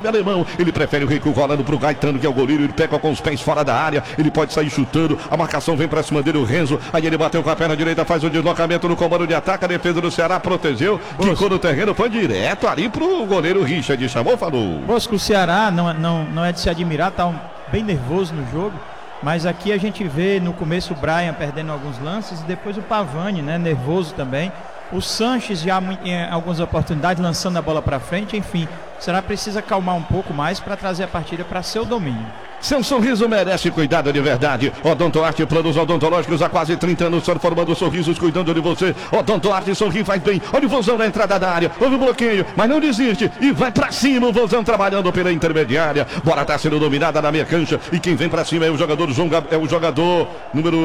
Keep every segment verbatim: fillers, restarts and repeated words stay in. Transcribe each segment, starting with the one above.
Fábio Alemão, ele prefere o recuo rolando pro Gaetano, que é o goleiro, ele pega com os pés fora da área, ele pode sair chutando, a marcação vem pra cima dele, o Renzo, aí ele bateu com a perna direita, faz o deslocamento no comando de ataque, a defesa do Ceará protegeu, quicou no terreno, foi direto ali pro goleiro Richard, chamou, falou. Bosco, o Ceará não, não, não é de se admirar, tá um, bem nervoso no jogo, mas aqui a gente vê no começo o Brian perdendo alguns lances e depois o Pavani, né, nervoso também. O Sanches já em algumas oportunidades lançando a bola para frente, enfim, o Ceará precisa calmar um pouco mais para trazer a partida para seu domínio. Seu sorriso merece cuidado de verdade. Odontoarte, planos odontológicos há quase trinta anos, transformando sorrisos, cuidando de você. Odontoarte, sorri, faz bem. Olha o Vozão na entrada da área, houve um bloqueio, mas não desiste e vai pra cima. O Vozão trabalhando pela intermediária. Bola tá sendo dominada na meia cancha e quem vem pra cima é o jogador João Gab... é o jogador número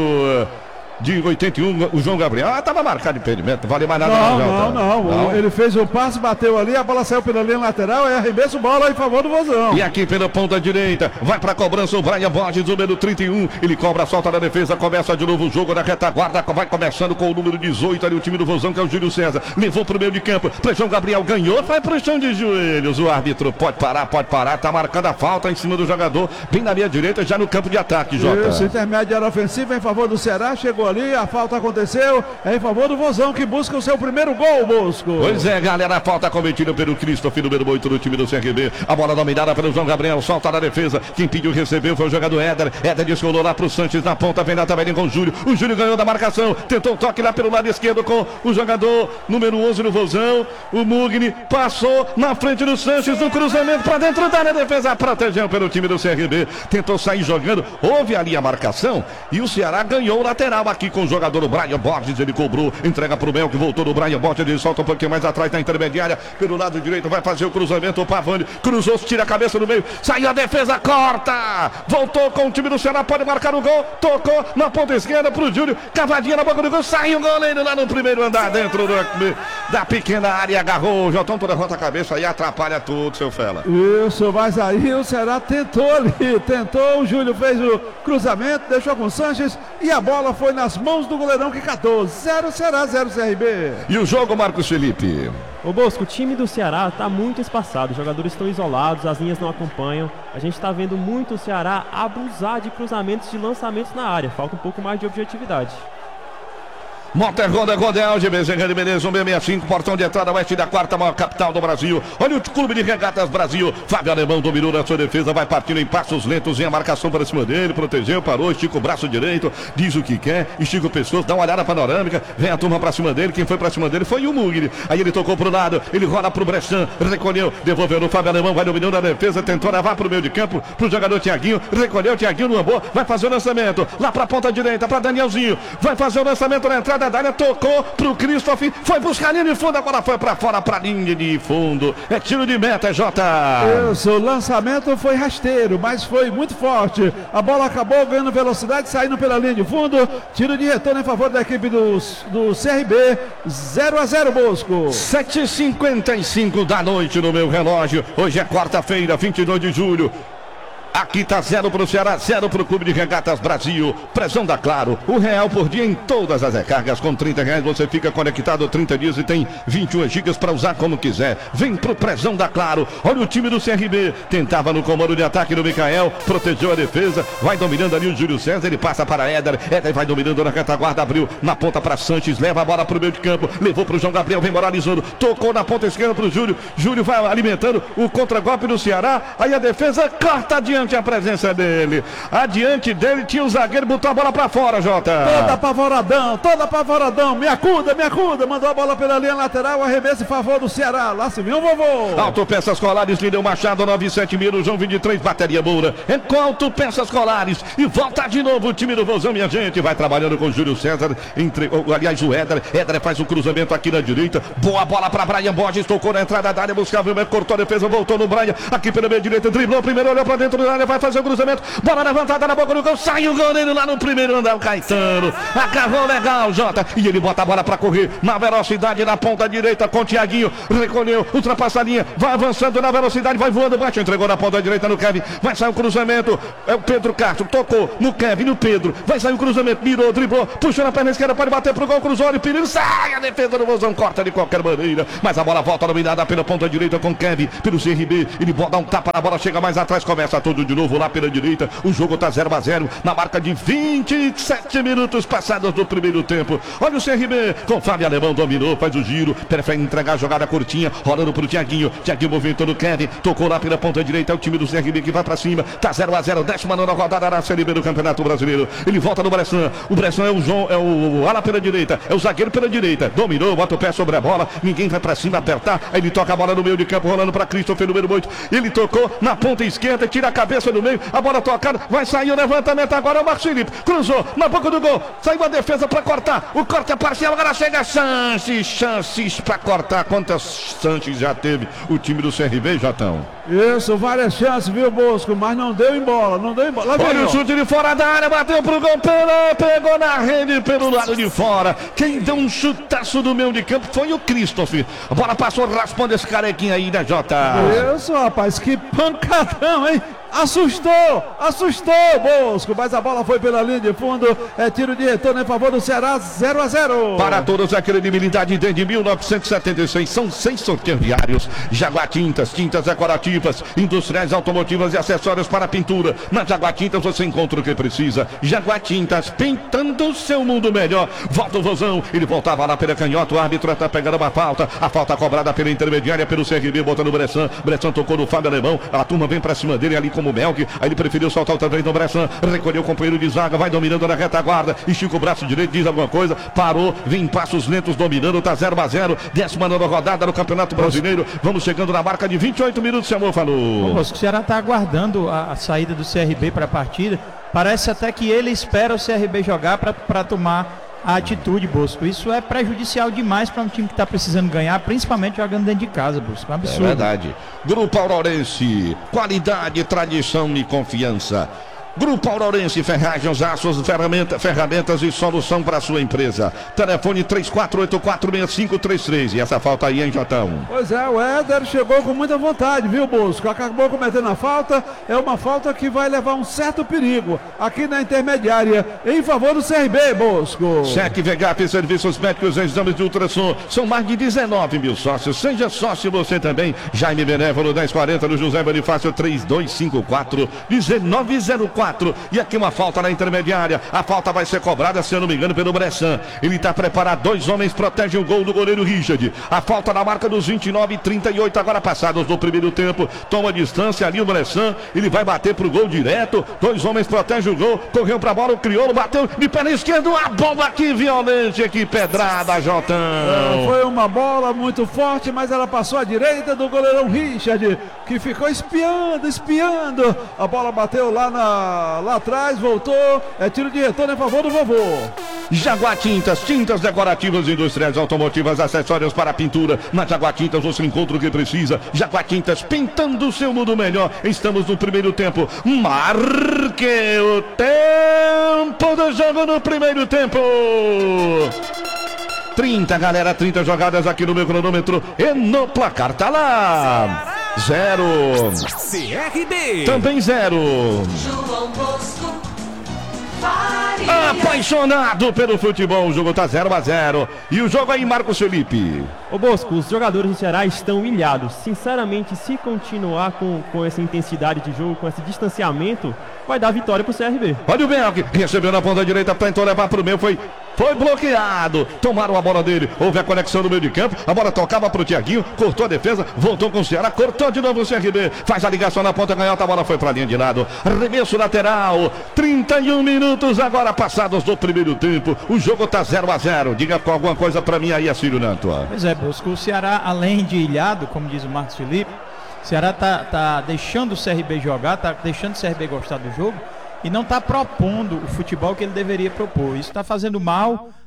de oitenta e um, o João Gabriel. Ah, tava marcado de impedimento, não vale mais nada. Não, não, não, não. Ele fez o passe, bateu ali, a bola saiu pela linha lateral, é arremesso, bola em favor do Vozão. E aqui pela ponta direita, vai pra cobrança o Brian Borges, número trinta e um. Ele cobra, solta na defesa, começa de novo o jogo na retaguarda, vai começando com o número dezoito ali, o time do Vozão, que é o Júlio César. Levou pro meio de campo, pro João Gabriel, ganhou, vai pro chão de joelhos. O árbitro pode parar, pode parar, tá marcando a falta em cima do jogador, bem na meia direita, já no campo de ataque, Jota. Isso, intermediária ofensiva em favor do Ceará, chegou ali, a falta aconteceu, é em favor do Vozão, que busca o seu primeiro gol, Bosco. Pois é, galera, a falta cometida pelo Christopher, número oito do time do C R B. A bola dominada pelo João Gabriel, solta na defesa. Quem pediu recebeu foi o jogador Éder. Éder descolou lá pro Sanches na ponta, vem na tabela com o Júlio. O Júlio ganhou da marcação, tentou um toque lá pelo lado esquerdo com o jogador número onze do Vozão. O Mugni passou na frente do Sanches no cruzamento para dentro da área, defesa protegeu pelo time do C R B. Tentou sair jogando, houve ali a marcação e o Ceará ganhou o lateral aqui com o jogador Brian Borges, ele cobrou, entrega pro Mel, que voltou no Brian Borges, ele solta um pouquinho mais atrás na intermediária, pelo lado direito, vai fazer o cruzamento, o Pavani, cruzou, tira a cabeça no meio, saiu a defesa, corta, voltou com o time do Ceará, pode marcar o gol, tocou na ponta esquerda pro Júlio, cavadinha na boca do gol, saiu o goleiro lá no primeiro andar, dentro do, da pequena área, agarrou, o Jotão toda volta a cabeça e atrapalha tudo, seu fela. Isso, mas aí o Ceará tentou ali, tentou, o Júlio fez o cruzamento, deixou com o Sanches e a bola foi nas mãos do goleirão que catou. Zero Ceará, zero C R B. E o jogo, Marcos Felipe? Ô Bosco, o time do Ceará está muito espaçado, os jogadores estão isolados, as linhas não acompanham. A gente está vendo muito o Ceará abusar de cruzamentos, de lançamentos na área. Falta um pouco mais de objetividade. Motor Honda Gondel de Bezerra de Menezes, um seis sessenta e cinco, portão de entrada oeste da quarta maior capital do Brasil. Olha o Clube de Regatas Brasil. Fábio Alemão dominou na sua defesa, vai partindo em passos lentos, em a marcação para cima dele, protegeu, parou, estica o braço direito, diz o que quer, estica o pescoço, dá uma olhada panorâmica, vem a turma para cima dele, quem foi para cima dele foi o Mugni. Aí ele tocou pro lado, ele rola pro Bressan, recolheu, devolveu no Fábio Alemão, vai dominando a defesa, tentou levar pro meio de campo, pro jogador Thiaguinho, recolheu, Thiaguinho no amor, vai fazer o lançamento, lá pra ponta direita, pra Danielzinho, vai fazer o lançamento na entrada da área, tocou pro Christopher, foi buscar linha de fundo, agora foi pra fora, pra linha de fundo, é tiro de meta, Jota. Isso, o lançamento foi rasteiro, mas foi muito forte, a bola acabou ganhando velocidade, saindo pela linha de fundo, tiro de retorno em favor da equipe do, do C R B, zero a zero, Bosco. sete e cinquenta e cinco da noite no meu relógio, hoje é quarta-feira, vinte e dois de julho. Aqui tá zero pro Ceará, zero pro Clube de Regatas Brasil. Pressão da Claro, um real por dia em todas as recargas. Com trinta reais você fica conectado trinta dias e tem vinte e um gigas para usar como quiser. Vem pro Pressão da Claro. Olha o time do C R B. Tentava no comando de ataque do Micael, protegeu a defesa, vai dominando ali o Júlio César, ele passa para Éder. Éder vai dominando na retaguarda, abriu na ponta para Sanches, leva a bola pro meio de campo, levou pro João Gabriel, vem moralizando, tocou na ponta esquerda pro Júlio. Júlio vai alimentando o contragolpe do Ceará. Aí a defesa corta adiante a presença dele. Adiante dele tinha o zagueiro, botou a bola pra fora, Jota. Toda apavoradão, toda apavoradão. Me acuda, me acuda. Mandou a bola pela linha lateral, arremesso em favor do Ceará. Lá se viu o vovô. Autopeças Colares, Líder Machado, nove sete mil, João vinte e três, bateria Moura. É com Autopeças Colares. E volta de novo o time do Vozão, minha gente. Vai trabalhando com o Júlio César. Entre, aliás, o Éder. Éder faz um cruzamento aqui na direita. Boa bola pra Brian Borges. Tocou na entrada da área, buscava o meio, cortou a defesa, voltou no Brian. Aqui pela meia direita, driblou primeiro, olhou pra dentro da da área, vai fazer o cruzamento. Bola levantada na boca do gol. Sai o goleiro lá no primeiro andar, o Caetano. Acabou legal, Jota. E ele bota a bola pra correr na velocidade na ponta direita com o Thiaguinho. Recolheu, ultrapassa a linha, vai avançando na velocidade, vai voando, bate, entregou na ponta direita no Kevin. Vai sair o cruzamento. É o Pedro Castro, tocou no Kevin, no Pedro. Vai sair o cruzamento, mirou, driblou, puxou na perna esquerda, pode bater pro gol, cruzou, olha o perigo, sai a defesa do Vozão, corta de qualquer maneira. Mas a bola volta dominada pela ponta direita com Kevin, pelo C R B. Ele bota um tapa na bola, chega mais atrás, começa tudo de novo lá pela direita. O jogo tá zero a zero na marca de vinte e sete minutos passados do primeiro tempo. Olha o C R B com Fábio Alemão, dominou, faz o giro, prefere entregar a jogada curtinha, rolando pro Thiaguinho. Thiaguinho movimentou no Kevin, tocou lá pela ponta direita. É o time do C R B que vai pra cima, tá zero a zero, décima nona rodada na Série B do Campeonato Brasileiro. Ele volta no Bressan, o Bressan é o João, é o ala pela direita, é o zagueiro pela direita, dominou, bota o pé sobre a bola, ninguém vai pra cima apertar. Aí ele toca a bola no meio de campo, rolando pra Christopher, número oito. Ele tocou na ponta esquerda, tira a cabeça do meio, a bola tocada, vai sair o levantamento agora. É o Marcos Felipe, cruzou na boca do gol, saiu a defesa pra cortar, o corte é parcial, agora chega chances, chances pra cortar. Quantas chances já teve o time do C R B, Jotão? Isso, várias chances, viu, Bosco? Mas não deu em bola, não deu em bola. Lá Olha vem, o ó. chute de fora da área, bateu pro gol, pegou, pegou na rede pelo lado de fora. Quem deu um chutaço do meio de campo foi o Christopher. A bola passou raspando esse carequinho aí, né, Jota? Isso, rapaz, que pancadão, hein? Assustou, assustou, Bosco, mas a bola foi pela linha de fundo, é tiro de retorno em favor do Ceará, zero a zero. Para todos, a credibilidade desde mil novecentos e setenta e seis, são seis sorteios diários. Jaguar Tintas, tintas decorativas, industriais, automotivas e acessórios para pintura. Na Jaguar Tintas você encontra o que precisa. Jaguar Tintas, pintando o seu mundo melhor. Volta o Vozão, ele voltava lá pela canhota, o árbitro está pegando uma falta, a falta cobrada pela intermediária, pelo C R B, botando o Bressan. Bressan tocou no Fábio Alemão, a turma vem para cima dele ali com o Melk, aí ele preferiu soltar outra vez no Bressan, recolheu o companheiro de zaga, vai dominando na retaguarda, estica o braço direito, diz alguma coisa, parou, vem em passos lentos dominando, tá zero a zero, décima nona rodada no Campeonato Brasileiro, vamos chegando na marca de vinte e oito minutos, seu amor falou. O Ceará está aguardando a, a saída do C R B para a partida, parece até que ele espera o C R B jogar para tomar a atitude, Bosco. Isso é prejudicial demais para um time que está precisando ganhar, principalmente jogando dentro de casa, Bosco. É um absurdo. É verdade. Grupo Aurorense, qualidade, tradição e confiança. Grupo Aurorense, ferragens, aços, ferramenta, ferramentas e solução para a sua empresa. Telefone três quatro oito quatro seis cinco três três. E essa falta aí, hein, Jotão? Pois é, o Éder chegou com muita vontade, viu, Bosco? Acabou cometendo a falta, é uma falta que vai levar um certo perigo aqui na intermediária, em favor do C R B, Bosco. Sec V G A P, serviços médicos e exames de ultrassom. São mais de dezenove mil sócios. Seja sócio você também. Jaime Benévolo, dez quarenta, no José Bonifácio, três dois cinco quatro, dezenove zero quatro. E aqui uma falta na intermediária. A falta vai ser cobrada, se eu não me engano, pelo Bressan. Ele está preparado. Dois homens protegem o gol do goleiro Richard. A falta na marca dos vinte e nove e trinta e oito, agora passados do primeiro tempo. Toma distância ali o Bressan. Ele vai bater pro gol direto. Dois homens protegem o gol. Correu pra bola, o Crioulo bateu de pé esquerdo. Uma bomba aqui violenta, que pedrada, Jotão. É, foi uma bola muito forte, mas ela passou à direita do goleirão Richard, que ficou espiando, espiando. A bola bateu lá na lá atrás, voltou, é tiro de retorno em favor do vovô. Jaguar Tintas, tintas decorativas, industriais, automotivas, acessórios para pintura. Na Jaguar Tintas você encontra o que precisa. Jaguar Tintas, pintando o seu mundo melhor. Estamos no primeiro tempo. Marque o tempo do jogo no primeiro tempo. trinta, galera, trinta jogadas aqui no meu cronômetro. E no placar tá lá. Zero. C R B. Também zero. João Bosco. Apaixonado pelo futebol, o jogo tá zero a zero. E o jogo aí, Marcos Felipe. Ô Bosco, os jogadores do Ceará estão ilhados. Sinceramente, se continuar com, com essa intensidade de jogo, com esse distanciamento, vai dar vitória pro C R B. Olha o Belk, recebeu na ponta direita, tentou levar pro meio, foi, foi bloqueado. Tomaram a bola dele, houve a conexão no meio de campo, a bola tocava pro Thiaguinho, cortou a defesa, voltou com o Ceará, cortou de novo o C R B, faz a ligação na ponta canhota, a bola foi pra linha de lado, arremesso lateral, trinta e um minutos agora passados do primeiro tempo, o jogo tá zero a zero. Diga alguma coisa pra mim aí, Assírio Nantua. Pois é, Bosco, o Ceará, além de ilhado, como diz o Marcos Felipe, o Ceará tá, tá deixando o C R B jogar, tá deixando o C R B gostar do jogo e não tá propondo o futebol que ele deveria propor. Isso está fazendo mal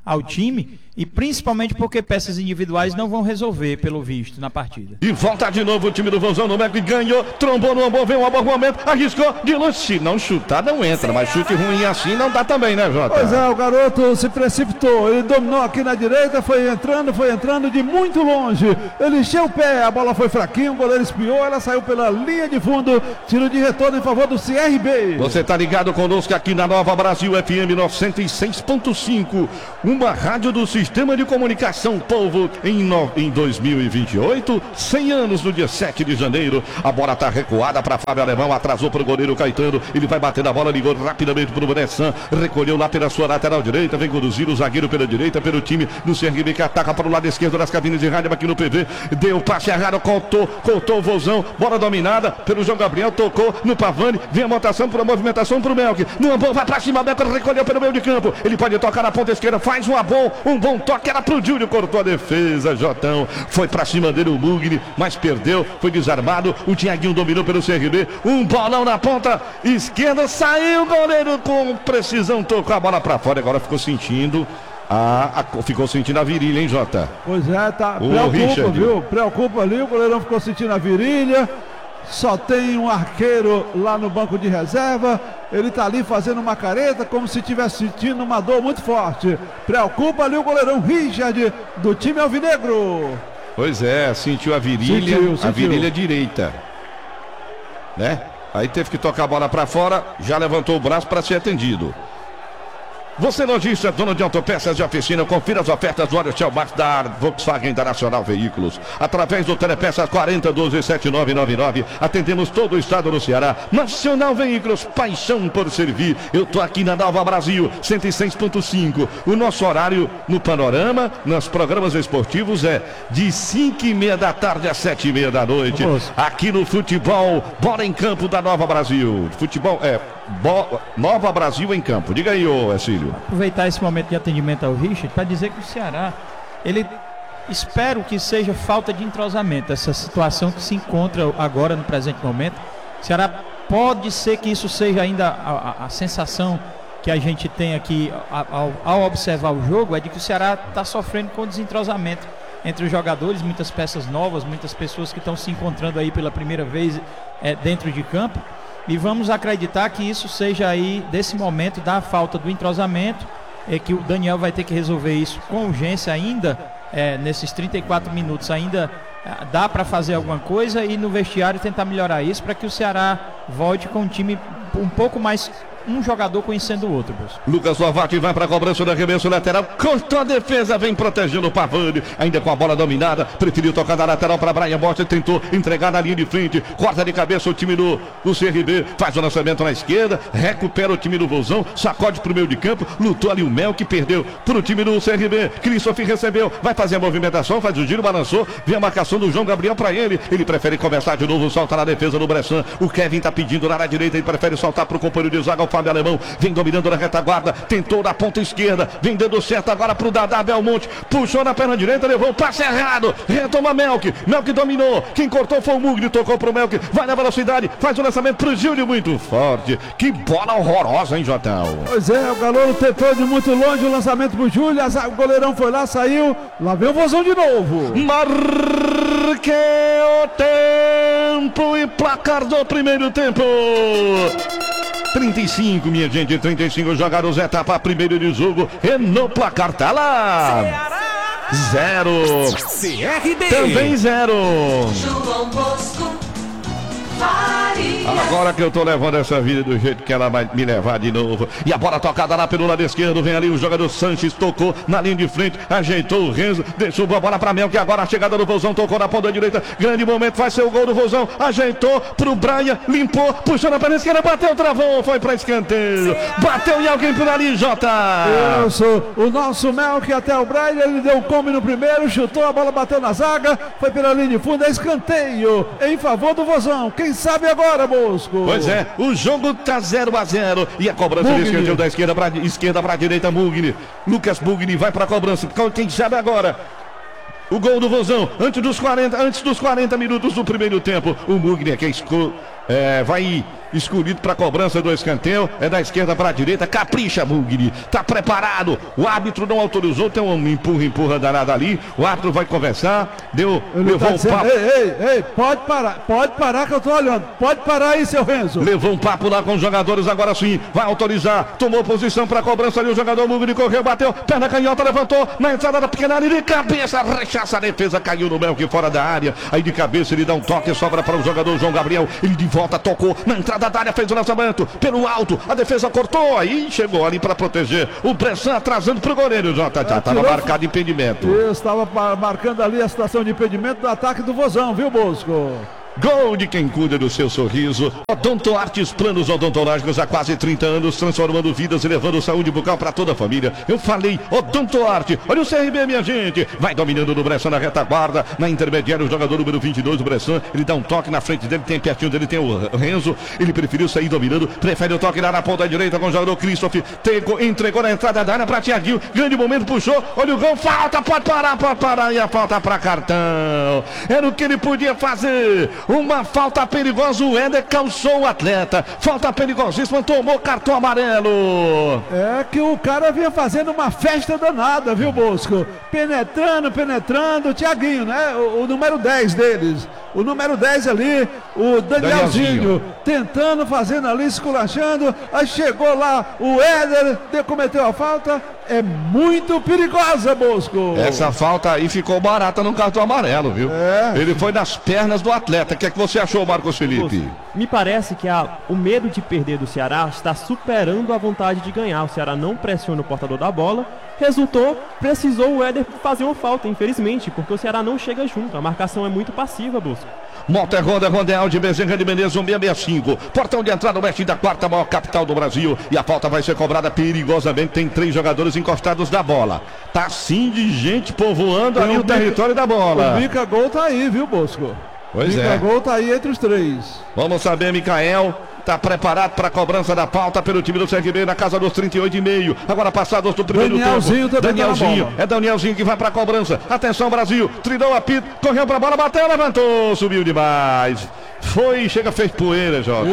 ao time, e principalmente porque peças individuais não vão resolver, pelo visto, na partida. E volta de novo o time do Vozão no Meco, ganhou, trombou no Ambon, veio um bom momento, arriscou, de longe, se não chutar não entra, mas chute ruim assim não dá também, né, Jota? Pois é, o garoto se precipitou, ele dominou aqui na direita, foi entrando, foi entrando de muito longe, ele encheu o pé, a bola foi fraquinha, o goleiro espiou, ela saiu pela linha de fundo, tiro de retorno em favor do C R B. Você tá ligado conosco aqui na Nova Brasil F M novecentos e seis ponto cinco, uma rádio do Sistema de Comunicação Povo em, no... em dois mil e vinte e oito, cem anos no dia sete de janeiro. A bola tá recuada para Fábio Alemão, atrasou para o goleiro Caetano, ele vai bater na bola, ligou rapidamente para o Bressan, recolheu lá pela sua lateral direita, vem conduzir o zagueiro pela direita, pelo time do C R B que ataca para o lado esquerdo das cabines de rádio aqui no P V, deu passe errado, contou, contou o Vozão, bola dominada pelo João Gabriel, tocou no Pavani, vem a montação para a movimentação para o Melk, no Ambon, vai para cima, Melk recolheu pelo meio de campo, ele pode tocar na ponta esquerda, faz um bom, um bom toque, era pro Júlio, cortou a defesa, Jotão, foi pra cima dele o Mugni, mas perdeu, foi desarmado, o Thiaguinho dominou pelo C R B, um bolão na ponta esquerda, saiu o goleiro com precisão, tocou a bola pra fora, agora ficou sentindo a, a ficou sentindo a virilha, hein, Jota? Pois é, tá, o preocupa, Richard. viu, preocupa ali, o goleirão ficou sentindo a virilha. Só tem um arqueiro lá no banco de reserva. Ele tá ali fazendo uma careta, como se estivesse sentindo uma dor muito forte. Preocupa ali o goleirão Richard do time alvinegro. Pois é, sentiu a virilha, sentiu, a sentiu. virilha direita, né? Aí teve que tocar a bola para fora, já levantou o braço para ser atendido. Você lojista, dono de autopeças de oficina, confira as ofertas do óleo Shell Max da Volkswagen Internacional Veículos. Através do Telepeças quarenta doze setenta e nove noventa e nove, atendemos todo o estado do Ceará. Nacional Veículos, paixão por servir. Eu tô aqui na Nova Brasil, cento e seis ponto cinco. O nosso horário no Panorama, nos programas esportivos, é de cinco e meia da tarde às sete e meia da noite. Vamos. Aqui no futebol, bola em campo da Nova Brasil. Futebol é Bo... Nova Brasil em campo. Diga aí, ô Ercílio. Aproveitar esse momento de atendimento ao Richard para dizer que o Ceará, ele espero que seja falta de entrosamento, essa situação que se encontra agora no presente momento. O Ceará pode ser que isso seja ainda a, a, a sensação que a gente tem aqui ao, ao observar o jogo, é de que o Ceará está sofrendo com desentrosamento entre os jogadores, muitas peças novas, muitas pessoas que estão se encontrando aí pela primeira vez é, dentro de campo. E vamos acreditar que isso seja aí, desse momento, da falta do entrosamento, é que o Daniel vai ter que resolver isso com urgência ainda, é, nesses trinta e quatro minutos ainda é, dá para fazer alguma coisa e no vestiário tentar melhorar isso para que o Ceará volte com um time um pouco mais, um jogador conhecendo o outro, Bruce. Lucas Lovati vai para a cobrança do arremesso lateral, cortou a defesa, vem protegendo o Pavani, ainda com a bola dominada, preferiu tocar na lateral para Brian Bosta, tentou entregar na linha de frente, corta de cabeça o time do, do C R B, faz o lançamento na esquerda, recupera o time do Vozão, sacode para o meio de campo, lutou ali o Mel que perdeu para o time do C R B, Christopher recebeu, vai fazer a movimentação, faz o giro, balançou, vem a marcação do João Gabriel para ele, ele prefere começar de novo, solta na defesa do Bressan, o Kevin tá pedindo lá na direita, ele prefere soltar para o companheiro de zaga, o Fábio Alemão, vem dominando na retaguarda, tentou na ponta esquerda, vem dando certo agora pro Dadá Belmonte, puxou na perna direita, levou o passe errado, retoma Melk, Melk dominou, quem cortou foi o Mugni, tocou pro Melk, vai na velocidade, faz o lançamento pro Júlio, muito forte, que bola horrorosa, hein, Jotão? Pois é, o Galouro tentou de muito longe o lançamento pro Júlio, o goleirão foi lá, saiu, lá vem o Vozão de novo. Marque o tempo e placar do primeiro tempo. trinta e cinco, minha gente, trinta e cinco jogados, etapa primeiro de jogo, e no placar tá lá. Zero. C R B. Também zero. João Bosco, Faria. Agora que eu tô levando essa vida do jeito que ela vai me levar de novo. E a bola tocada lá pelo lado esquerdo. Vem ali o jogador Sanches, tocou na linha de frente, ajeitou o Renzo, deixou a bola pra Mel, que agora a chegada do Vozão, tocou na ponta direita. Grande momento, vai ser o gol do Vozão. Ajeitou pro Brian, limpou, puxou na perna esquerda, bateu, travou, foi pra escanteio. Bateu em alguém por ali, Jota. Isso, o nosso Mel que até o Brian, ele deu um come no primeiro, chutou, a bola bateu na zaga, foi pela linha de fundo, é escanteio em favor do Vozão. Quem sabe agora, Bosco? Pois é, o jogo tá zero a zero. E a cobrança de escanteio da esquerda pra, esquerda pra direita, Mugni. Lucas Mugni vai pra cobrança. Quem sabe agora? O gol do Vozão, antes dos quarenta, antes dos quarenta minutos do primeiro tempo. O Mugni é que é, é, vai escolhido para cobrança do escanteio. É da esquerda para a direita. Capricha, Mugni. Tá preparado. O árbitro não autorizou. Tem um empurra, empurra danada ali. O árbitro vai conversar. Deu, Ele levou tá um dizendo, papo. ei, ei, ei, pode parar, pode parar que eu tô olhando. Pode parar aí, seu Renzo. Levou um papo lá com os jogadores, agora sim, vai autorizar, tomou posição para cobrança ali, o jogador Mugni correu, bateu, perna canhota, levantou, na entrada da pequena área, de cabeça, rechaça a defesa, caiu no Melk fora da área, aí de cabeça ele dá um toque, sobra para o jogador João Gabriel, ele de volta tocou, na entrada da área, fez o lançamento, pelo alto, a defesa cortou, aí chegou ali para proteger, o Bressan atrasando pro goleiro, Jota, já estava marcado impedimento. Eu estava marcando ali a situação de impedimento do ataque do Vozão, viu, Bosco? Gol de quem cuida do seu sorriso. Odonto Artes, planos odontológicos há quase trinta anos, transformando vidas e levando saúde bucal para toda a família. Eu falei Odonto Arte. Olha o C R B, minha gente. Vai dominando no Bressan na retaguarda. Na intermediária, o jogador número vinte e dois, o Bressan. Ele dá um toque na frente dele, tem pertinho dele, tem o Renzo. Ele preferiu sair dominando. Prefere o toque lá na ponta direita com o jogador Christoph. Tego, entregou na entrada da área para Thiaguinho. Grande momento, puxou. Olha o gol. Falta, pode parar, pode parar. E a falta para cartão. Era o que ele podia fazer. Uma falta perigosa, o Éder calçou o atleta. Falta perigosíssima, tomou cartão amarelo. É que o cara vinha fazendo uma festa danada, viu, Bosco? Penetrando, penetrando, o Thiaguinho, né? O, o número dez deles. O número dez ali, o Danielzinho, Danielzinho. tentando, fazendo ali, esculachando. Aí chegou lá o Éder, de- cometeu a falta. É muito perigosa, Bosco. Essa falta aí ficou barata no cartão amarelo, viu? É. Ele foi nas pernas do atleta. O que é que você achou, Marcos Felipe? Me parece que a- o medo de perder do Ceará está superando a vontade de ganhar. O Ceará não pressiona o portador da bola. Resultou, precisou o Éder fazer uma falta, infelizmente, porque o Ceará não chega junto. A marcação é muito passiva, Bosco. Mota Ronda, Rondeal de Bezerra de Menezes, um seis seis cinco. Portão de entrada oeste da quarta maior capital do Brasil. E a falta vai ser cobrada perigosamente. Tem três jogadores encostados na bola. Tá sim de gente povoando ali o o território da bola. O Mica Gol tá aí, viu, Bosco? Pois Mica é. Gol tá aí entre os três. Vamos saber, Micael. Tá preparado para a cobrança da falta pelo time do C R B na casa dos trinta e oito e meio. Agora passados do primeiro Danielzinho tempo. também tá na Danielzinho. bola. É Danielzinho que vai para a cobrança. Atenção, Brasil. Trilhou a pita, correu para a bola, bateu, levantou, subiu demais. Foi, chega, fez poeira, Jota.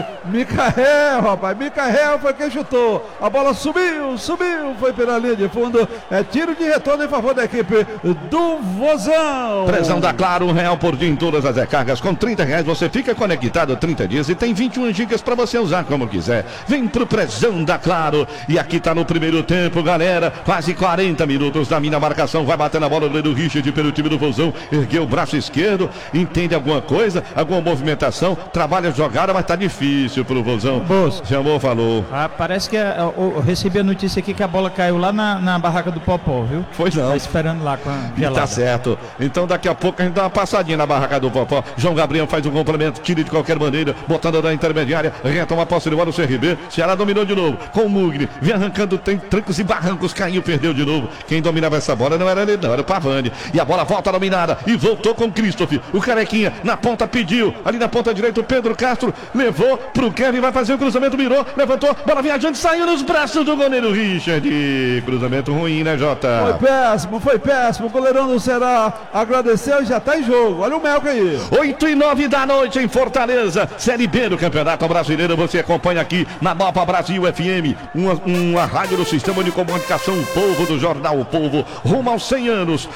Micael, rapaz, Micael foi quem chutou. A bola subiu, subiu, foi pela linha de fundo. É tiro de retorno em favor da equipe do Vozão. Prezão da Claro, um real por dia em todas as recargas. Com trinta reais você fica conectado trinta dias e tem vinte e uma gigas para você usar como quiser. Vem pro Prezão da Claro. E aqui tá no primeiro tempo, galera. Quase quarenta minutos da minha marcação. Vai bater na bola do Richard pelo time do Vozão. Ergueu o braço esquerdo. Entende alguma coisa? Alguma movimentação? Trabalha a jogada, mas tá difícil pro Vozão. Bolso. Chamou, falou. Ah, parece que é, eu, eu recebi a notícia aqui que a bola caiu lá na, na barraca do Popó, viu? Foi não. Tá esperando lá com a E gelada. tá certo. Então daqui a pouco a gente dá uma passadinha na barraca do Popó. João Gabriel faz um complemento, tira de qualquer maneira, botando na intermediária, retoma a posse de bola do C R B. Ceará dominou de novo, com o Mugni, vem arrancando, tem trancos e barrancos, caiu, perdeu de novo. Quem dominava essa bola não era ele não, era o Pavani. E a bola volta dominada e voltou com o Christoph. O Carequinha na ponta pediu, ali na ponta direita o Pedro Castro, levou pro Kevin, vai fazer o cruzamento, mirou, levantou, bola viajante, saiu nos braços do goleiro Richard. Cruzamento ruim, né, Jota? Foi péssimo, foi péssimo. O goleirão do Ceará agradeceu e já tá em jogo. Olha o Melco aí. oito e nove da noite em Fortaleza, Série B do Campeonato Brasileiro. Você acompanha aqui na Nova Brasil F M, uma, uma rádio do Sistema de Comunicação O Povo, do Jornal O Povo, rumo aos cem anos.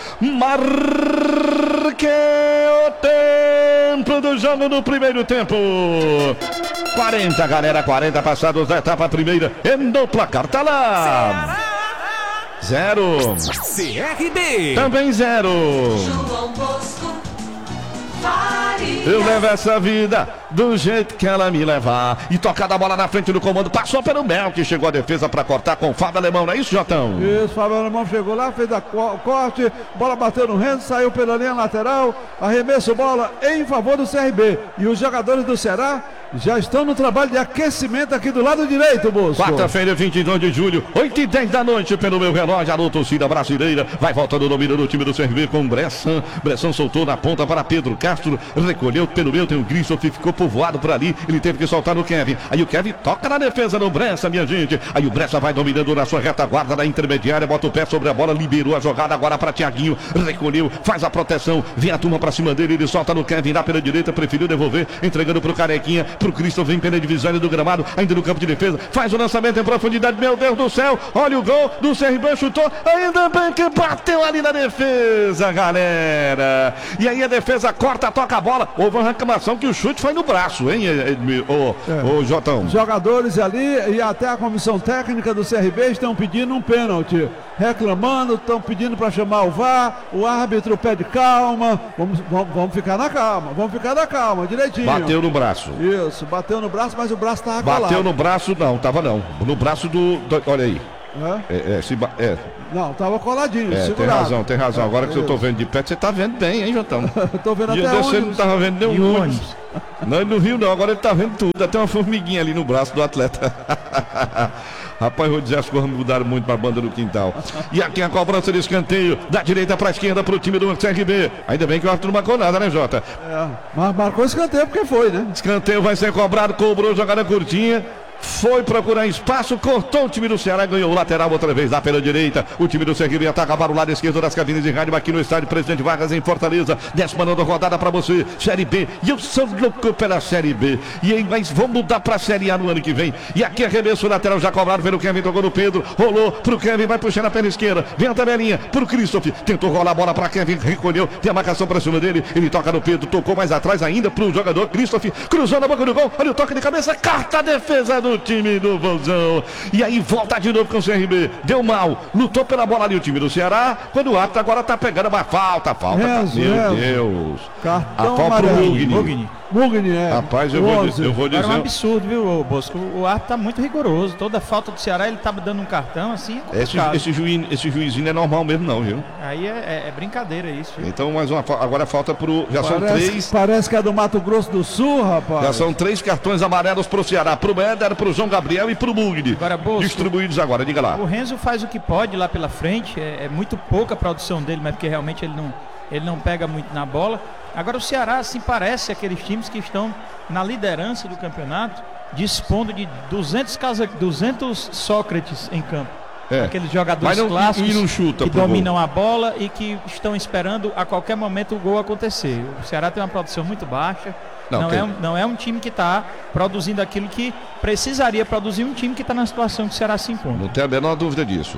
Marque o tempo do jogo no primeiro tempo. quarenta, galera, quarenta passados da etapa primeira. E no placar tá lá. Zero. C R B. Também zero. João Bosco Faria. Eu levo essa vida do jeito que ela me levar. E tocada a bola na frente do comando. Passou pelo Mel, que chegou a defesa para cortar com o Fábio Alemão. Não é isso, Jotão? Isso, Fábio Alemão chegou lá, fez a co- corte, bola bateu no Renzo, saiu pela linha lateral, arremesso bola em favor do C R B. E os jogadores do Ceará já estão no trabalho de aquecimento aqui do lado direito, Bosco. Quarta-feira, vinte e dois de julho, oito e dez da noite, pelo meu relógio. Alô, torcida brasileira. Vai voltando o domínio do time do C R B com Bressan. Bressan soltou na ponta para Pedro Castro. Recolheu pelo meio, tem o Grissom que ficou por povoado por ali, ele teve que soltar no Kevin. Aí o Kevin toca na defesa no Bressa, minha gente. Aí o Bressa vai dominando na sua retaguarda da intermediária, bota o pé sobre a bola, liberou a jogada agora para Thiaguinho, recolheu, faz a proteção, vem a turma para cima dele, ele solta no Kevin lá pela direita, preferiu devolver, entregando pro Carequinha, pro Cristo, vem pela divisória do gramado, ainda no campo de defesa, faz o lançamento em profundidade, meu Deus do céu, olha o gol do C R B, chutou, ainda bem que bateu ali na defesa, galera. E aí a defesa corta, toca a bola, houve uma reclamação que o chute foi no braço, hein, ô, É. ô Jotão. Jogadores ali e até a comissão técnica do C R B estão pedindo um pênalti, reclamando, estão pedindo para chamar o V A R, o árbitro pede calma, vamos, vamos, vamos ficar na calma, vamos ficar na calma, direitinho. Bateu no braço. Isso, bateu no braço, mas o braço estava colado. Bateu no braço, não, tava não. No braço do. do- olha aí. É? É, é, se ba- é, Não, estava coladinho, é, tem segurado. razão, tem razão. Agora que eu tô Isso. vendo de perto, você tá vendo bem, hein, Jotão? Eu tô vendo Dia até desse ele onde... não tava vendo E nenhum o ônibus. ônibus? Não, ele não viu não, agora ele tá vendo tudo. Até uma formiguinha ali no braço do atleta. Rapaz, vou dizer, as coisas mudaram muito pra banda do quintal. E aqui a cobrança de escanteio, da direita pra esquerda pro time do C R B. Ainda bem que o árbitro não marcou nada, né, Jota? É, mas marcou escanteio porque foi, né? Escanteio vai ser cobrado, cobrou, jogada curtinha. Foi procurar espaço, cortou o time do Ceará, ganhou o lateral outra vez lá pela direita. O time do C R B ataca para o lado esquerdo das cabines de rádio aqui no estádio Presidente Vargas em Fortaleza. Décima nona rodada para você, Série B. E eu sou louco pela Série B. E aí, mas vamos mudar para a Série A no ano que vem. E aqui arremesso lateral já cobrado pelo Kevin, tocou no Pedro, rolou pro Kevin, vai puxando a perna esquerda. Vem a tabelinha pro Christoph, tentou rolar a bola para Kevin, recolheu, tem a marcação para cima dele. Ele toca no Pedro, tocou mais atrás ainda pro jogador Christoph, cruzou na boca do gol. Olha o toque de cabeça, carta a defesa do time do Vozão. E aí volta de novo com o C R B. Deu mal, lutou pela bola ali o time do Ceará. Quando o árbitro agora tá pegando uma falta, falta. Renzo, Meu Renzo. Deus. Cartão A falta pro amarelo. Mugni. Mugni. Mugni, é. Rapaz, eu vou, onze. eu vou Agora é um dizer. absurdo, viu, ô, Bosco? O árbitro tá muito rigoroso. Toda falta do Ceará, ele tava dando um cartão, assim, é Esse, complicado. esse, juiz, esse juizinho não é normal mesmo, não, viu? Aí é, é- é brincadeira isso. viu? Então, mais uma. fa- Agora falta pro. Já são Parece, três. parece que é do Mato Grosso do Sul, rapaz. Já são três cartões amarelos pro Ceará. Pro Éder, pro João Gabriel e pro Mugni. Agora, Bosco, Distribuídos agora, diga lá. o Renzo faz o que pode lá pela frente. É, é muito pouca a produção dele, mas porque realmente ele não, ele não pega muito na bola. Agora o Ceará, assim, parece aqueles times que estão na liderança do campeonato, dispondo de duzentos, casa, duzentos Sócrates em campo. É. Aqueles jogadores Mas não- clássicos e não chuta que pro gol. dominam a bola e que estão esperando a qualquer momento o gol acontecer. O Ceará tem uma produção muito baixa. Não, Não, tem- é, um, não é um time que está produzindo aquilo que precisaria produzir um time que está na situação que o Ceará se encontra. Não tem a menor dúvida disso.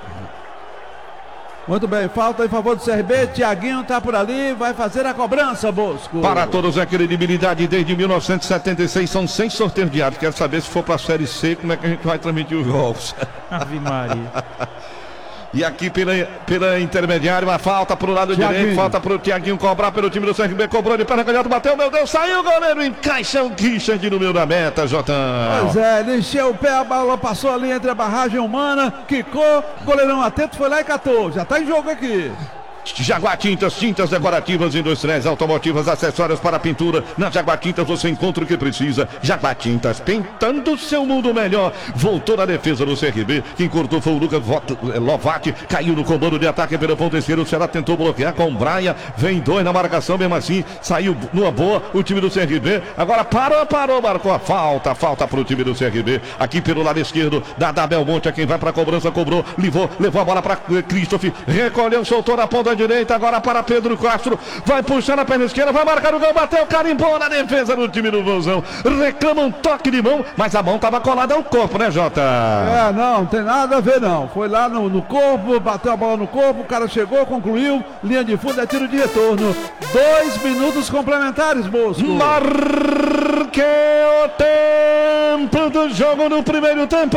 Muito bem, falta em favor do C R B. Tiaguinho tá por ali, vai fazer a cobrança, Bosco. Para todos, a credibilidade desde mil novecentos e setenta e seis. São seis sorteios diários. Quero saber se for para a Série C, como é que a gente vai transmitir os jogos. Ave Maria. E aqui pela, pela intermediária, uma falta pro lado Thiaguinho. direito, falta pro Thiaguinho cobrar pelo time do C R B, cobrou de perna canhota, bateu, meu Deus, saiu o goleiro, encaixa o Richard no meio da meta, Jotão. Pois é, ele encheu o pé, a bola passou ali entre a barragem humana, quicou, goleirão atento, foi lá e catou. Já tá em jogo aqui. Jaguar Tintas, tintas decorativas, industriais, automotivas, acessórios para pintura. Na Jaguar Tintas você encontra o que precisa. Jaguar Tintas, pintando seu mundo melhor. Voltou na defesa do C R B. Quem cortou foi o Lucas Vot- Lovati. Caiu no comando de ataque pela ponta esquerda. O Ceará tentou bloquear com o Braia. Vem dois na marcação, mesmo assim. Saiu numa boa o time do C R B. Agora parou, parou, marcou a falta. Falta para o time do C R B. Aqui pelo lado esquerdo, Dada Belmonte. Quem vai para a cobrança, cobrou. Levou, levou a bola para Christoph. Recolheu, soltou na ponta direita, agora para Pedro Castro, vai puxar na perna esquerda, vai marcar o gol, bateu, carimbou na defesa do time do Vozão, reclama um toque de mão, mas a mão estava colada ao corpo, né, Jota? É, não, não tem nada a ver não. Foi lá no, no corpo, bateu a bola no corpo, o cara chegou, concluiu, linha de fundo, é tiro de retorno. Dois minutos complementares, Bosco. Marque o tempo do jogo no primeiro tempo.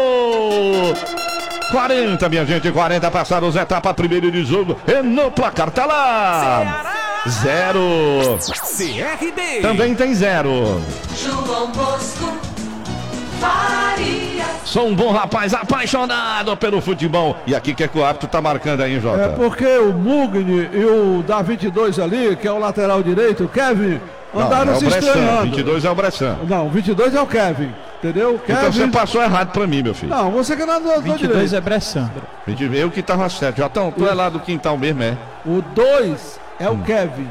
quarenta, minha gente, quarenta passados, etapa primeira de jogo. E no placar tá lá. Zero. C R B. Também tem zero. João Bosco Faria. Sou um bom rapaz apaixonado pelo futebol. E aqui, o que é que o árbitro tá marcando aí, hein, Jota? É porque o Mugni e o da vinte e dois ali, que é o lateral direito, o Kevin, andaram Não, é o se Bressan, estranhando. vinte e dois é o Bressan. Não, vinte e dois é o Kevin, entendeu? Então Kevin... você passou errado pra mim, meu filho. Não, você que não andou vinte e dois direito. é Bressan. Eu que tava certo. Jotão, tu é lá do quintal mesmo, é? O dois é o Kevin.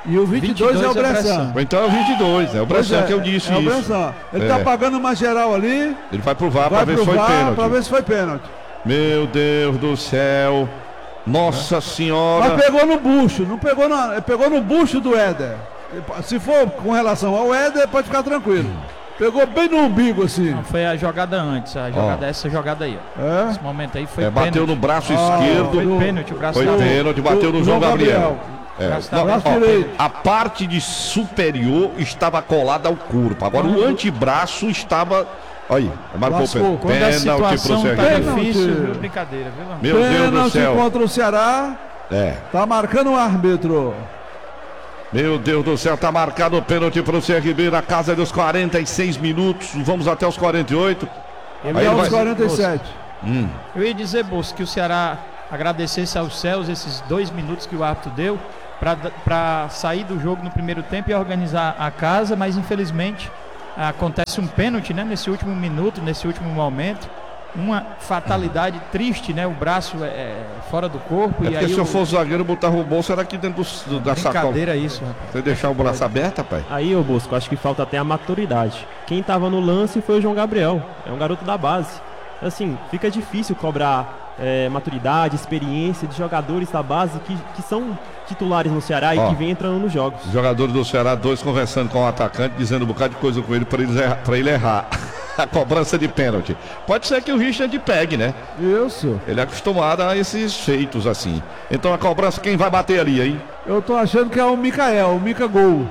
E o vinte e dois, é o Bressan. Bressan. Então é o vinte e dois, é o Bressan Pois que eu disse é o isso. Bressan. Ele É. tá pagando uma geral ali. Ele vai provar Vai para ver se foi provar pra pênalti. ver se foi pênalti. Meu Deus do céu. Nossa senhora. Mas pegou no bucho, não pegou na, pegou no bucho do Éder. Se for com relação ao Éder, pode ficar tranquilo. Pegou bem no umbigo assim. Não, foi a jogada antes, a jogada, essa jogada aí, ó. É? Esse momento aí foi É, bateu pênalti. no braço Ah, esquerdo. Foi do- pênalti, o braço Foi da- pênalti, bateu no do João João Gabriel. Gabriel. É, Braço não, braço ó, direito. a parte de superior estava colada ao corpo. Agora o antebraço estava. Olha aí, marcou Lascou. pênalti. Quando a Pênalti pro situação tá Sergipe. Pênalti. difícil, viu? Brincadeira, viu? Largo? Meu Deus do Pênalti céu. contra o Ceará. É. Tá marcando o árbitro. Meu Deus do céu, tá marcado o pênalti pro C R B na casa dos quarenta e seis minutos. Vamos até os quarenta e oito. Eu Aí ia ele Aos vai- quarenta e sete. Eu ia dizer, Bolso, que o Ceará agradecesse aos céus esses dois minutos que o árbitro deu para sair do jogo no primeiro tempo e organizar a casa, mas infelizmente acontece um pênalti, né, nesse último minuto, nesse último momento. Uma fatalidade triste, né? O braço é, é fora do corpo. É e porque aí se eu o- fosse zagueiro, botava o bolso era aqui dentro do, do- da sacola. Brincadeira isso, rapaz. Você deixar o braço aberto, rapaz? Aí, ô Bosco, acho que falta até a maturidade. Quem tava no lance foi o João Gabriel, é um garoto da base. Assim, fica difícil cobrar é, maturidade, experiência de jogadores da base que, que são titulares no Ceará e Ó. que vem entrando nos jogos. Os jogadores do Ceará, dois conversando com o atacante, dizendo um bocado de coisa com ele para ele, errar- pra ele errar. A cobrança de pênalti. Pode ser que o Richard pegue, né? Isso. Ele é acostumado a esses feitos assim. Então a cobrança, quem vai bater ali, hein? Eu tô achando que é o Mikael, o Mica Gol.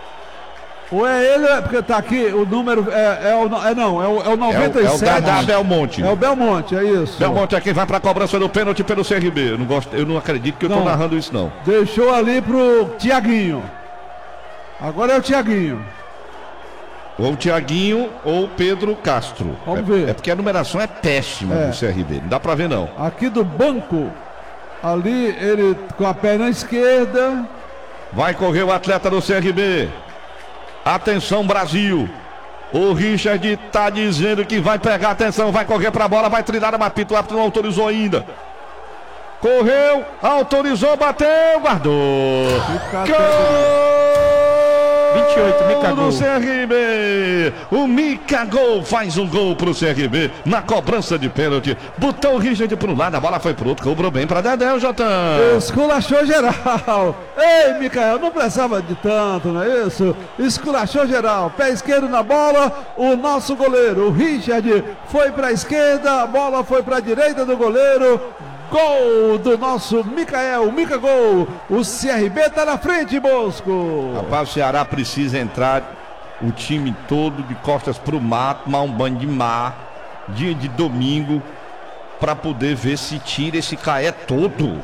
Ou é ele, porque tá aqui o número. É, é o, no- é não, é o, é o É o, noventa e é o sete. Dadá Belmonte. É o Belmonte, é isso. Belmonte é quem vai para a cobrança do pênalti pelo C R B. Eu não, gosto, eu não acredito que eu tô Não. narrando isso, não. Deixou ali pro Tiaguinho. Agora é o Tiaguinho. Ou o Thiaguinho ou o Pedro Castro. Vamos é, ver. É porque a numeração é péssima É. do C R B. Não dá para ver, não. Aqui do banco. Ali ele com a perna esquerda. Vai correr o atleta do C R B. Atenção, Brasil. O Richard tá dizendo que vai pegar atenção, vai correr pra bola, vai trilhar uma pita, o árbitro não autorizou ainda. Correu, autorizou, bateu, guardou. Fica Gol! vinte e oito, Mica do Gol. C R B. O Mica Gol faz um gol pro C R B na cobrança de pênalti. Botou o Richard pro lado, a bola foi pro outro, cobrou bem pra Dedé, o Jotão. Esculachou geral. Ei, Micael, não precisava de tanto, não é isso? Esculachou geral. Pé esquerdo na bola. O nosso goleiro, o Richard, foi para a esquerda. A bola foi para a direita do goleiro. Gol do nosso Micael, Mica Gol. O C R B tá na frente, Bosco. Rapaz, o Ceará precisa entrar o time todo de costas pro mar, tomar um banho de mar, dia de domingo, para poder ver se tira esse caé todo.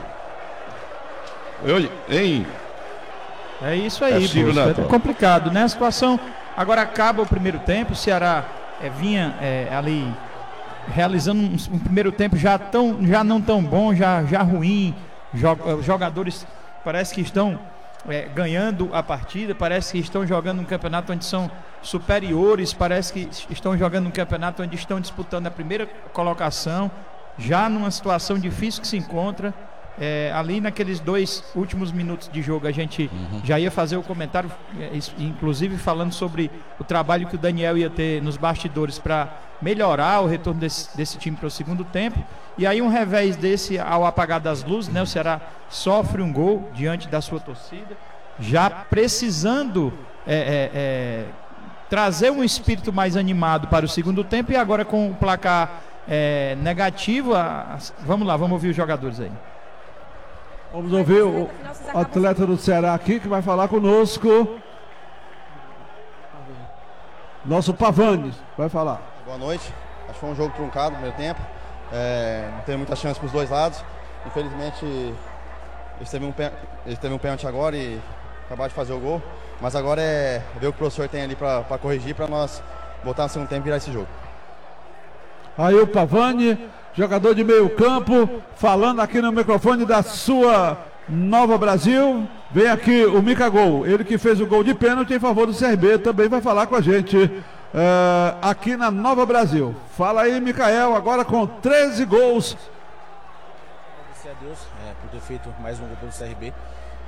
Eu, hein? É isso É aí, Ciro Bosco. Neto. É complicado, né? A situação. Agora acaba o primeiro tempo, o Ceará é, vinha é, ali realizando um, um primeiro tempo já, tão, já não tão bom, já, já ruim. Jo- os jogadores parece que estão é, ganhando a partida, parece que estão jogando um campeonato onde são superiores, parece que estão jogando um campeonato onde estão disputando a primeira colocação, já numa situação difícil que se encontra. É, ali naqueles dois últimos minutos de jogo a gente já ia fazer o comentário, é, isso, inclusive falando sobre o trabalho que o Daniel ia ter nos bastidores para melhorar o retorno desse, desse time para o segundo tempo. E aí um revés desse ao apagar das luzes, né, o Ceará sofre um gol diante da sua torcida, já precisando é, é, é, trazer um espírito mais animado para o segundo tempo, e agora com o placar é, negativo. A, a, vamos lá, vamos ouvir os jogadores aí. Vamos ouvir o atleta do Ceará aqui que vai falar conosco. Nosso Pavani vai falar. Boa noite. Acho que foi um jogo truncado no primeiro tempo. É, não teve muita chance para os dois lados. Infelizmente, eles teve um, pê- eles teve um pênalti agora e acabaram de fazer o gol. Mas agora é ver o que o professor tem ali para corrigir para nós voltar no segundo tempo e virar esse jogo. Aí o Pavani, jogador de meio campo, falando aqui no microfone da sua Nova Brasil. Vem aqui o Mica Gol, ele que fez o gol de pênalti em favor do C R B, também vai falar com a gente eh, aqui na Nova Brasil. Fala aí, Micael, agora com treze gols. Agradecer a Deus é, por ter feito mais um gol pelo C R B.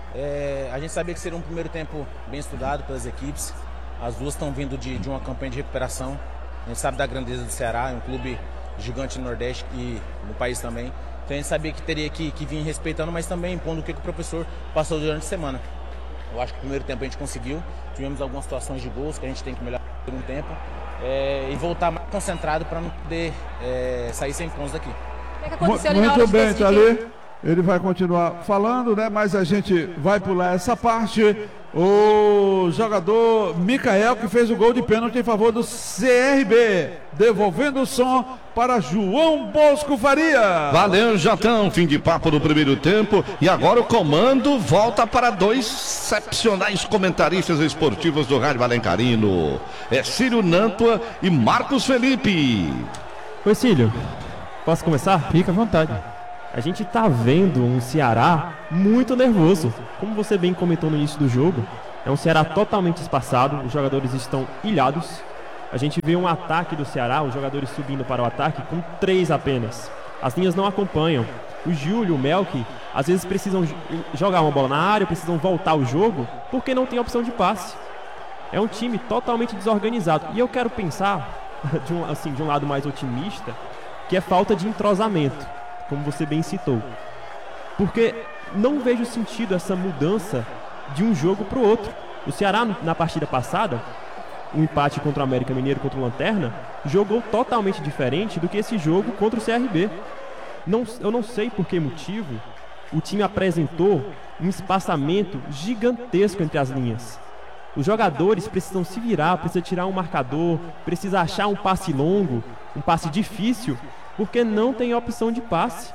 É, a gente sabia que seria um primeiro tempo bem estudado pelas equipes. As duas estão vindo de, de uma campanha de recuperação. A gente sabe da grandeza do Ceará, é um clube gigante no Nordeste e no país também. Então a gente sabia que teria que, que vir respeitando, mas também impondo o que, que o professor passou durante a semana. Eu acho que o primeiro tempo a gente conseguiu. Tivemos algumas situações de gols que a gente tem que melhorar no segundo tempo. É, e voltar mais concentrado para não poder é, sair sem pontos daqui. O que, é que aconteceu ali na hora Muito de bem, decidir? ali. Ele vai continuar falando, né? Mas a gente vai pular essa parte. O jogador Micael, que fez o gol de pênalti em favor do C R B, devolvendo o som para João Bosco Faria. Valeu, Jatão. Fim de papo no primeiro tempo. E agora o comando volta para dois excepcionais comentaristas esportivos do Rádio Alencarino. É Cílio Nantua e Marcos Felipe. Oi, Cílio. Posso começar? Fica à vontade. A gente tá vendo um Ceará muito nervoso. Como você bem comentou no início do jogo, é um Ceará totalmente espaçado, os jogadores estão ilhados. A gente vê um ataque do Ceará, os jogadores subindo para o ataque com três apenas. As linhas não acompanham. O Júlio, o Melk, às vezes precisam jogar uma bola na área, precisam voltar o jogo, porque não tem opção de passe. É um time totalmente desorganizado. E eu quero pensar, de um, assim, de um lado mais otimista, que é falta de entrosamento, como você bem citou. Porque não vejo sentido essa mudança de um jogo para o outro. O Ceará, na partida passada, um empate contra o América Mineiro, contra o Lanterna, jogou totalmente diferente do que esse jogo contra o C R B. Não, eu não sei por que motivo o time apresentou um espaçamento gigantesco entre as linhas. Os jogadores precisam se virar, precisam tirar um marcador, precisam achar um passe longo, um passe difícil, porque não tem opção de passe.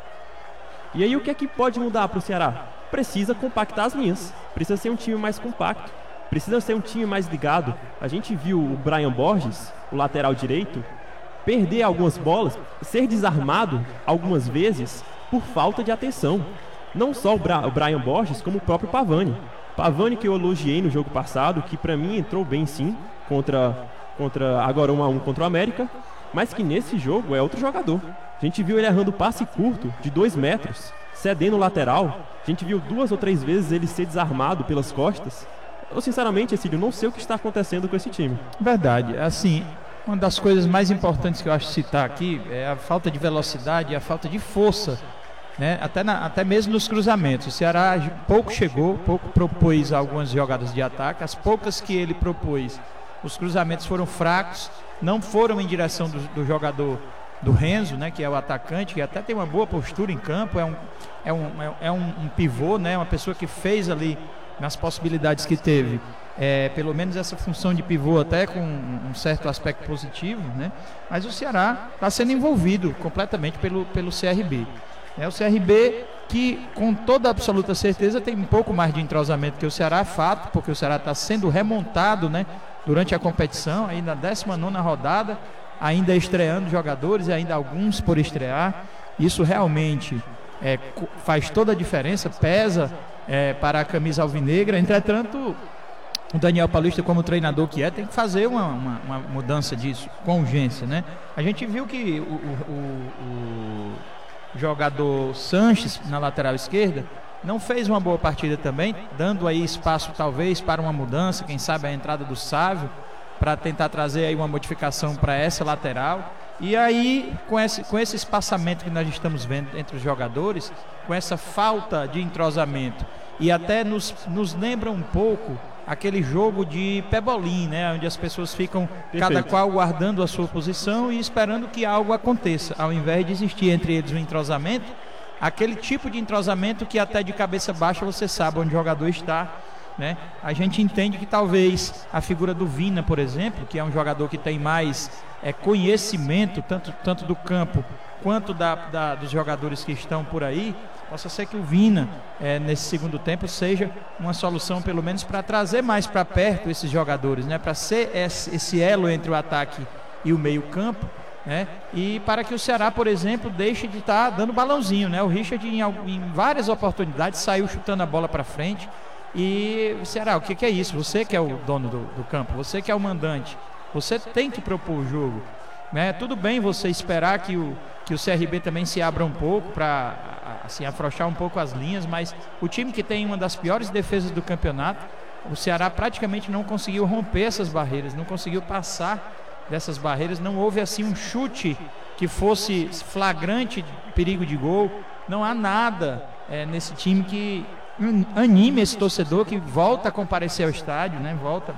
E aí o que é que pode mudar para o Ceará? Precisa compactar as linhas, precisa ser um time mais compacto, precisa ser um time mais ligado. A gente viu o Brian Borges, o lateral direito, perder algumas bolas, ser desarmado algumas vezes por falta de atenção. Não só o, Bra- o Brian Borges, como o próprio Pavani. Pavani, que eu elogiei no jogo passado, que para mim entrou bem sim, contra, contra agora um a um contra o América, mas que nesse jogo é outro jogador. A gente viu ele errando passe curto de dois metros, cedendo o lateral. A gente viu duas ou três vezes ele ser desarmado pelas costas. Eu sinceramente, Cílio, não sei o que está acontecendo com esse time. Verdade, assim, uma das coisas mais importantes que eu acho citar aqui é a falta de velocidade e a falta de força, né? Até, na, até mesmo nos cruzamentos. O Ceará pouco chegou, pouco propôs algumas jogadas de ataque. As poucas que ele propôs, os cruzamentos foram fracos, não foram em direção do, do jogador do Renzo, né, que é o atacante, que até tem uma boa postura em campo, é um, é um, é um, um pivô, né, uma pessoa que fez ali, nas possibilidades que teve, é, pelo menos essa função de pivô até com um certo aspecto positivo, né, mas o Ceará está sendo envolvido completamente pelo, pelo C R B. É o C R B que, com toda absoluta certeza, tem um pouco mais de entrosamento que o Ceará, fato, porque o Ceará está sendo remontado, né, durante a competição, aí na décima nona rodada, ainda estreando jogadores e ainda alguns por estrear. Isso realmente é, faz toda a diferença, pesa é, para a camisa alvinegra. Entretanto, o Daniel Paulista, como treinador que é, tem que fazer uma, uma, uma mudança disso com urgência, né? A gente viu que o, o, o jogador Sanches, na lateral esquerda, não fez uma boa partida também, dando aí espaço talvez para uma mudança, quem sabe a entrada do Sávio, para tentar trazer aí uma modificação para essa lateral. E aí, com esse, com esse espaçamento que nós estamos vendo entre os jogadores, com essa falta de entrosamento, e até nos, nos lembra um pouco aquele jogo de pebolim, né, onde as pessoas ficam, Perfeito. cada qual guardando a sua posição e esperando que algo aconteça, ao invés de existir entre eles um entrosamento, aquele tipo de entrosamento que até de cabeça baixa você sabe onde o jogador está, né? A gente entende que talvez a figura do Vina, por exemplo, que é um jogador que tem mais é, conhecimento, tanto, tanto do campo quanto da, da, dos jogadores que estão por aí, possa ser que o Vina, é, nesse segundo tempo, seja uma solução, pelo menos, para trazer mais para perto esses jogadores, né? Para ser esse, esse elo entre o ataque e o meio-campo, né? E para que o Ceará, por exemplo, deixe de estar tá dando balãozinho, né? O Richard, em, em várias oportunidades, saiu chutando a bola para frente. E Ceará, o que, que é isso? Você que é o dono do, do campo, você que é o mandante, você tem que propor o jogo, né? Tudo bem você esperar que o, que o C R B também se abra um pouco para assim, afrouxar um pouco as linhas, mas o time que tem uma das piores defesas do campeonato, o Ceará praticamente não conseguiu romper essas barreiras, não conseguiu passar dessas barreiras, não houve assim um chute que fosse flagrante de perigo de gol, não há nada é, nesse time que anime esse torcedor que volta a comparecer ao estádio, né, volta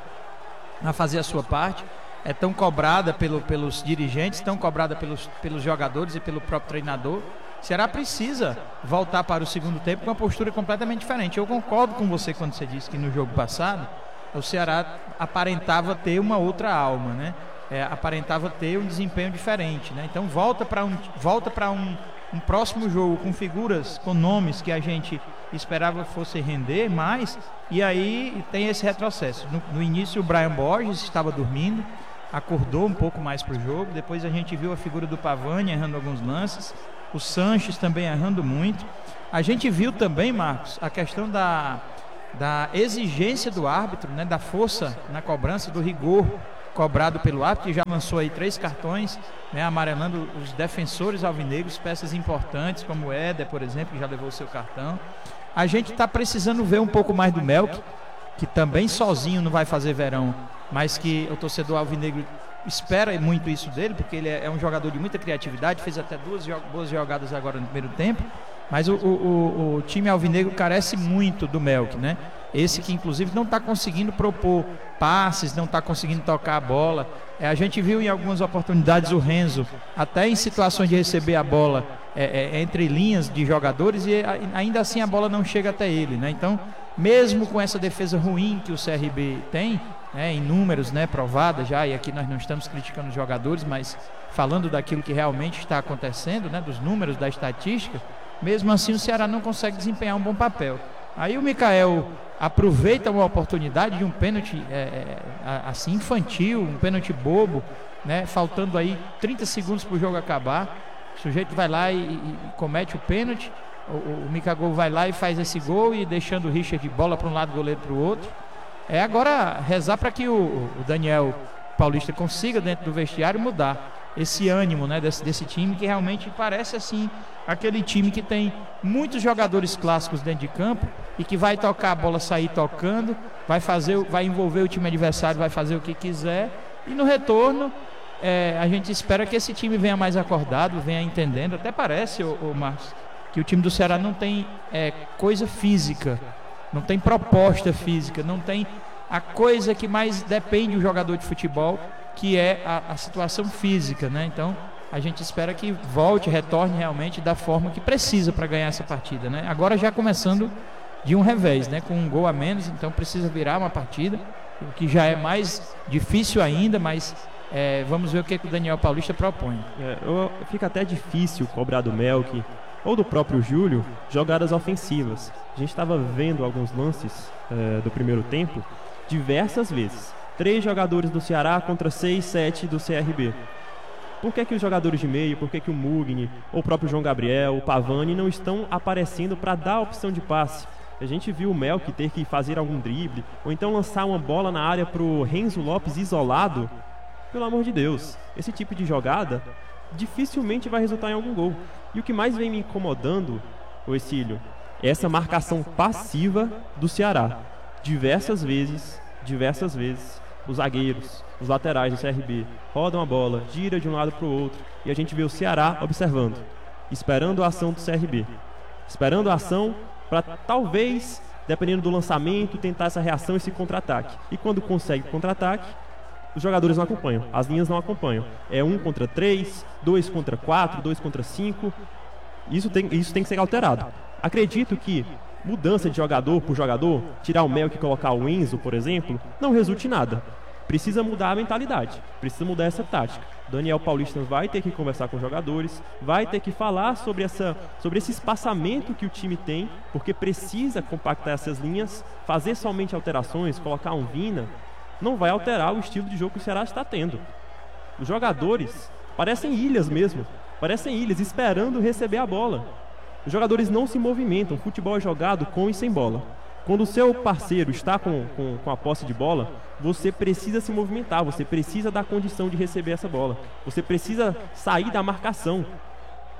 a fazer a sua parte. É tão cobrada pelo, pelos dirigentes, tão cobrada pelos, pelos jogadores e pelo próprio treinador. O Ceará precisa voltar para o segundo tempo com uma postura completamente diferente. Eu concordo com você quando você disse que no jogo passado o Ceará aparentava ter uma outra alma, né? É, aparentava ter um desempenho diferente, né? Então volta para um, volta para um, um próximo jogo com figuras, com nomes que a gente esperava fosse render mais, e aí tem esse retrocesso. No, no início o Brian Borges estava dormindo, acordou um pouco mais para o jogo, depois a gente viu a figura do Pavani errando alguns lances, o Sanches também errando muito. A gente viu também, Marcos, a questão da, da exigência do árbitro, né, da força na cobrança, do rigor cobrado pelo árbitro, que já lançou aí três cartões, né, amarelando os defensores alvinegros, peças importantes como o Éder, por exemplo, que já levou o seu cartão. A gente está precisando ver um pouco mais do Melk, que também sozinho não vai fazer verão, mas que o torcedor alvinegro espera muito isso dele, porque ele é um jogador de muita criatividade, fez até duas boas jogadas agora no primeiro tempo, mas o, o, o time alvinegro carece muito do Melk, né? Esse que inclusive não está conseguindo propor passes, não está conseguindo tocar a bola. É, a gente viu em algumas oportunidades o Renzo, até em situações de receber a bola é, é, entre linhas de jogadores, e ainda assim a bola não chega até ele, né? Então, mesmo com essa defesa ruim que o C R B tem, né, em números, né, provada já, e aqui nós não estamos criticando os jogadores, mas falando daquilo que realmente está acontecendo, né, dos números, da estatística, mesmo assim o Ceará não consegue desempenhar um bom papel. Aí o Mikael aproveita uma oportunidade de um pênalti é, assim infantil, um pênalti bobo, né, faltando aí trinta segundos para o jogo acabar. O sujeito vai lá e, e comete o pênalti, o, o Mikael vai lá e faz esse gol, e deixando o Richard de bola para um lado, goleiro para o outro. É agora rezar para que o, o Daniel Paulista consiga dentro do vestiário mudar esse ânimo, né, desse, desse time, que realmente parece assim aquele time que tem muitos jogadores clássicos dentro de campo e que vai tocar a bola, sair tocando, vai fazer, vai envolver o time adversário, vai fazer o que quiser, e no retorno é, a gente espera que esse time venha mais acordado, venha entendendo. Até parece, ô, ô Marcos, que o time do Ceará não tem é, coisa física, não tem proposta física, não tem a coisa que mais depende do jogador de futebol, que é a, a situação física, né? Então a gente espera que volte, retorne realmente da forma que precisa para ganhar essa partida, né? Agora já começando de um revés, né? Com um gol a menos, então precisa virar uma partida, o que já é mais difícil ainda, mas é, vamos ver o que, que o Daniel Paulista propõe. É, eu, fica até difícil cobrar do Melk ou do próprio Júlio jogadas ofensivas. A gente estava vendo alguns lances é, do primeiro tempo diversas vezes. Três jogadores do Ceará contra seis, sete do C R B. Por que que os jogadores de meio, por que que o Mugni, ou o próprio João Gabriel, o Pavani não estão aparecendo para dar a opção de passe? A gente viu o Melk ter que fazer algum drible, ou então lançar uma bola na área para o Renzo Lopes isolado. Pelo amor de Deus, esse tipo de jogada dificilmente vai resultar em algum gol. E o que mais vem me incomodando, ô Exílio, é essa marcação passiva do Ceará. Diversas vezes, diversas vezes, os zagueiros, os laterais do C R B rodam a bola, gira de um lado para o outro, e a gente vê o Ceará observando, esperando a ação do C R B, esperando a ação para talvez, dependendo do lançamento, tentar essa reação, esse contra-ataque. E quando consegue contra-ataque, os jogadores não acompanham, as linhas não acompanham. É um contra três, dois contra quatro, dois contra cinco. Isso tem, isso tem que ser alterado. Acredito que mudança de jogador por jogador, tirar o Melk e colocar o Enzo, por exemplo, não resulte em nada. Precisa mudar a mentalidade, precisa mudar essa tática. Daniel Paulista vai ter que conversar com os jogadores, vai ter que falar sobre, essa, sobre esse espaçamento que o time tem, porque precisa compactar essas linhas. Fazer somente alterações, colocar um Vina, não vai alterar o estilo de jogo que o Ceará está tendo. Os jogadores parecem ilhas mesmo, parecem ilhas esperando receber a bola. Os jogadores não se movimentam, o futebol é jogado com e sem bola. Quando o seu parceiro está com, com, com a posse de bola, você precisa se movimentar, você precisa dar condição de receber essa bola. Você precisa sair da marcação.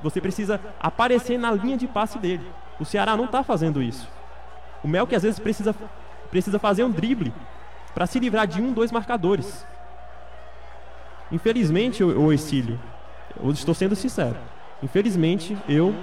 Você precisa aparecer na linha de passe dele. O Ceará não está fazendo isso. O Melk às vezes precisa, precisa fazer um drible para se livrar de um, dois marcadores. Infelizmente, o Exílio, eu estou sendo sincero, infelizmente eu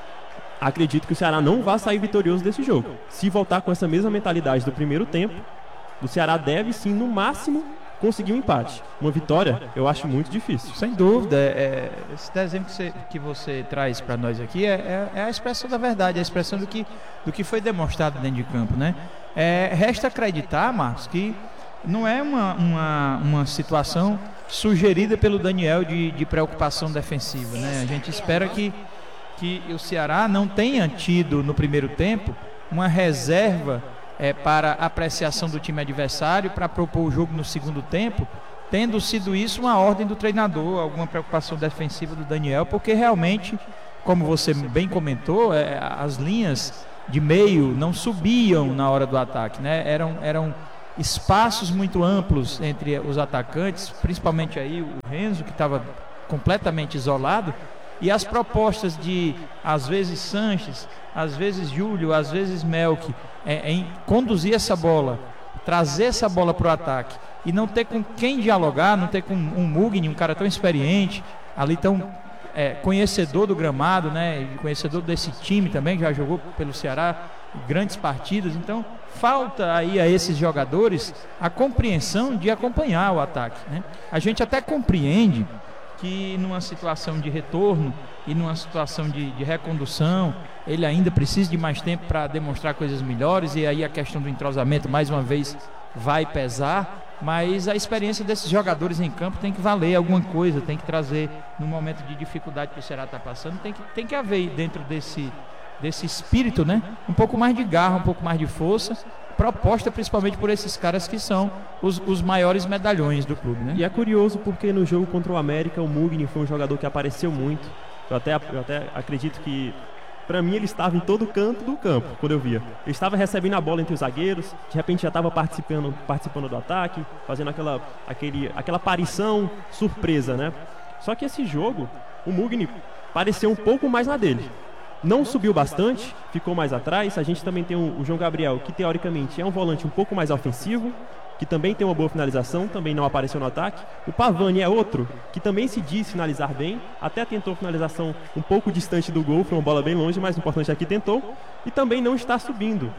acredito que o Ceará não vai sair vitorioso desse jogo. Se voltar com essa mesma mentalidade do primeiro tempo, o Ceará deve sim, no máximo, conseguir um empate. Uma vitória, eu acho muito difícil. Sem dúvida. É, esse desenho que você, que você traz para nós aqui é, é, é a expressão da verdade, é a expressão do que, do que foi demonstrado dentro de campo, né? É, resta acreditar, Marcos, que não é uma, uma, uma situação sugerida pelo Daniel de, de preocupação defensiva, né? A gente espera que, que o Ceará não tenha tido no primeiro tempo uma reserva é, para apreciação do time adversário, para propor o jogo no segundo tempo, tendo sido isso uma ordem do treinador, alguma preocupação defensiva do Daniel, porque realmente, como você bem comentou, é, as linhas de meio não subiam na hora do ataque, né? Eram, eram espaços muito amplos entre os atacantes, principalmente aí o Renzo, que estava completamente isolado, e as propostas de, às vezes, Sanches, às vezes Júlio, às vezes Melk, é, em conduzir essa bola, trazer essa bola para o ataque, e não ter com quem dialogar, não ter com um Mugni, um cara tão experiente, ali tão é, conhecedor do gramado, né, conhecedor desse time também, que já jogou pelo Ceará grandes partidas. Então falta aí a esses jogadores a compreensão de acompanhar o ataque, né? A gente até compreende que numa situação de retorno e numa situação de, de recondução ele ainda precisa de mais tempo para demonstrar coisas melhores, e aí a questão do entrosamento mais uma vez vai pesar, mas a experiência desses jogadores em campo tem que valer alguma coisa, tem que trazer no momento de dificuldade que o Ceará está passando, tem que, tem que haver dentro desse desse espírito, né? Um pouco mais de garra, um pouco mais de força, proposta principalmente por esses caras que são os, os maiores medalhões do clube, né? E é curioso porque no jogo contra o América, o Mugni foi um jogador que apareceu muito. Eu até, eu até acredito que, pra mim, ele estava em todo canto do campo, quando eu via. Ele estava recebendo a bola entre os zagueiros, de repente já estava participando, participando do ataque, fazendo aquela, aquele, aquela aparição surpresa, né? Só que esse jogo, o Mugni pareceu um pouco mais na dele. Não subiu bastante, ficou mais atrás. A gente também tem o, o João Gabriel, que teoricamente é um volante um pouco mais ofensivo, que também tem uma boa finalização, também não apareceu no ataque. O Pavani é outro, que também se diz finalizar bem, até tentou finalização um pouco distante do gol, foi uma bola bem longe, mas o importante aqui tentou, e também não está subindo.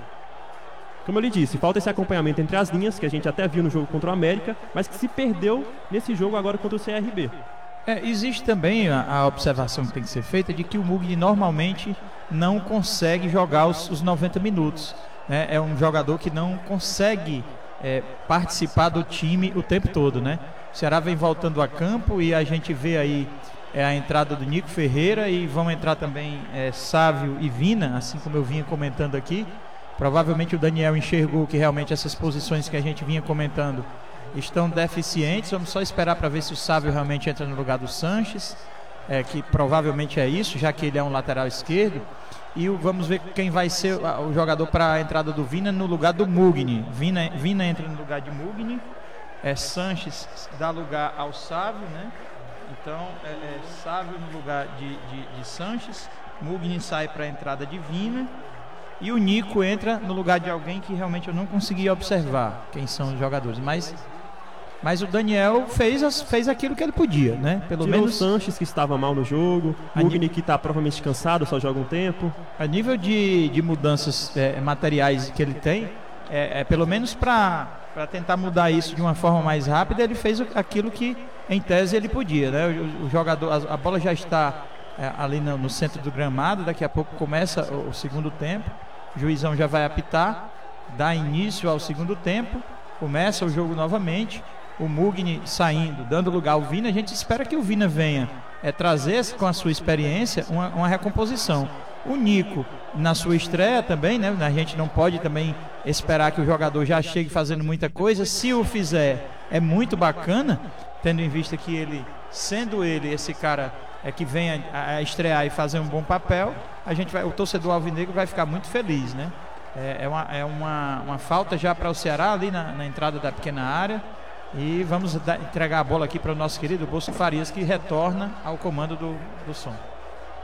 Como eu lhe disse, falta esse acompanhamento entre as linhas, que a gente até viu no jogo contra o América, mas que se perdeu nesse jogo agora contra o C R B. É, existe também a, a observação que tem que ser feita de que o Mugni normalmente não consegue jogar os, os noventa minutos, né? É um jogador que não consegue é, participar do time o tempo todo, né? O Ceará vem voltando a campo e a gente vê aí é, a entrada do Nico Ferreira, e vão entrar também é, Sávio e Vina, assim como eu vinha comentando aqui. Provavelmente o Daniel enxergou que realmente essas posições que a gente vinha comentando estão deficientes. Vamos só esperar para ver se o Sávio realmente entra no lugar do Sanches, é, que provavelmente é isso, já que ele é um lateral esquerdo. E o, vamos ver quem vai ser o, o jogador para a entrada do Vina no lugar do Mugni. Vina, Vina entra no lugar de Mugni, é, Sanches dá lugar ao Sávio, né? Então é, é Sávio no lugar de, de, de Sanches, Mugni sai para a entrada de Vina, e o Nico entra no lugar de alguém que realmente eu não consegui observar quem são os jogadores, mas Mas o Daniel fez, as, fez aquilo que ele podia, né? Pelo Tirou menos o Sanches, que estava mal no jogo, o Mugni, que está provavelmente cansado, só joga um tempo. A nível de, de mudanças é, materiais que ele tem, é, é pelo menos para tentar mudar isso de uma forma mais rápida, ele fez aquilo que em tese ele podia, né? O, o jogador, a, a bola já está é, ali no, no centro do gramado, daqui a pouco começa o, o segundo tempo, o juizão já vai apitar, dá início ao segundo tempo, começa o jogo novamente. O Mugni saindo, dando lugar ao Vina. A gente espera que o Vina venha é, trazer com a sua experiência uma, uma recomposição. O Nico, na sua estreia também, né? A gente não pode também esperar que o jogador já chegue fazendo muita coisa. Se o fizer, é muito bacana, tendo em vista que ele, sendo ele esse cara é, que venha a, a estrear e fazer um bom papel, a gente vai, o torcedor alvinegro vai ficar muito feliz, né? É, é, uma, é uma, uma falta já para o Ceará ali na, na entrada da pequena área. E vamos dar, entregar a bola aqui para o nosso querido Bosco Farias, que retorna ao comando do, do som.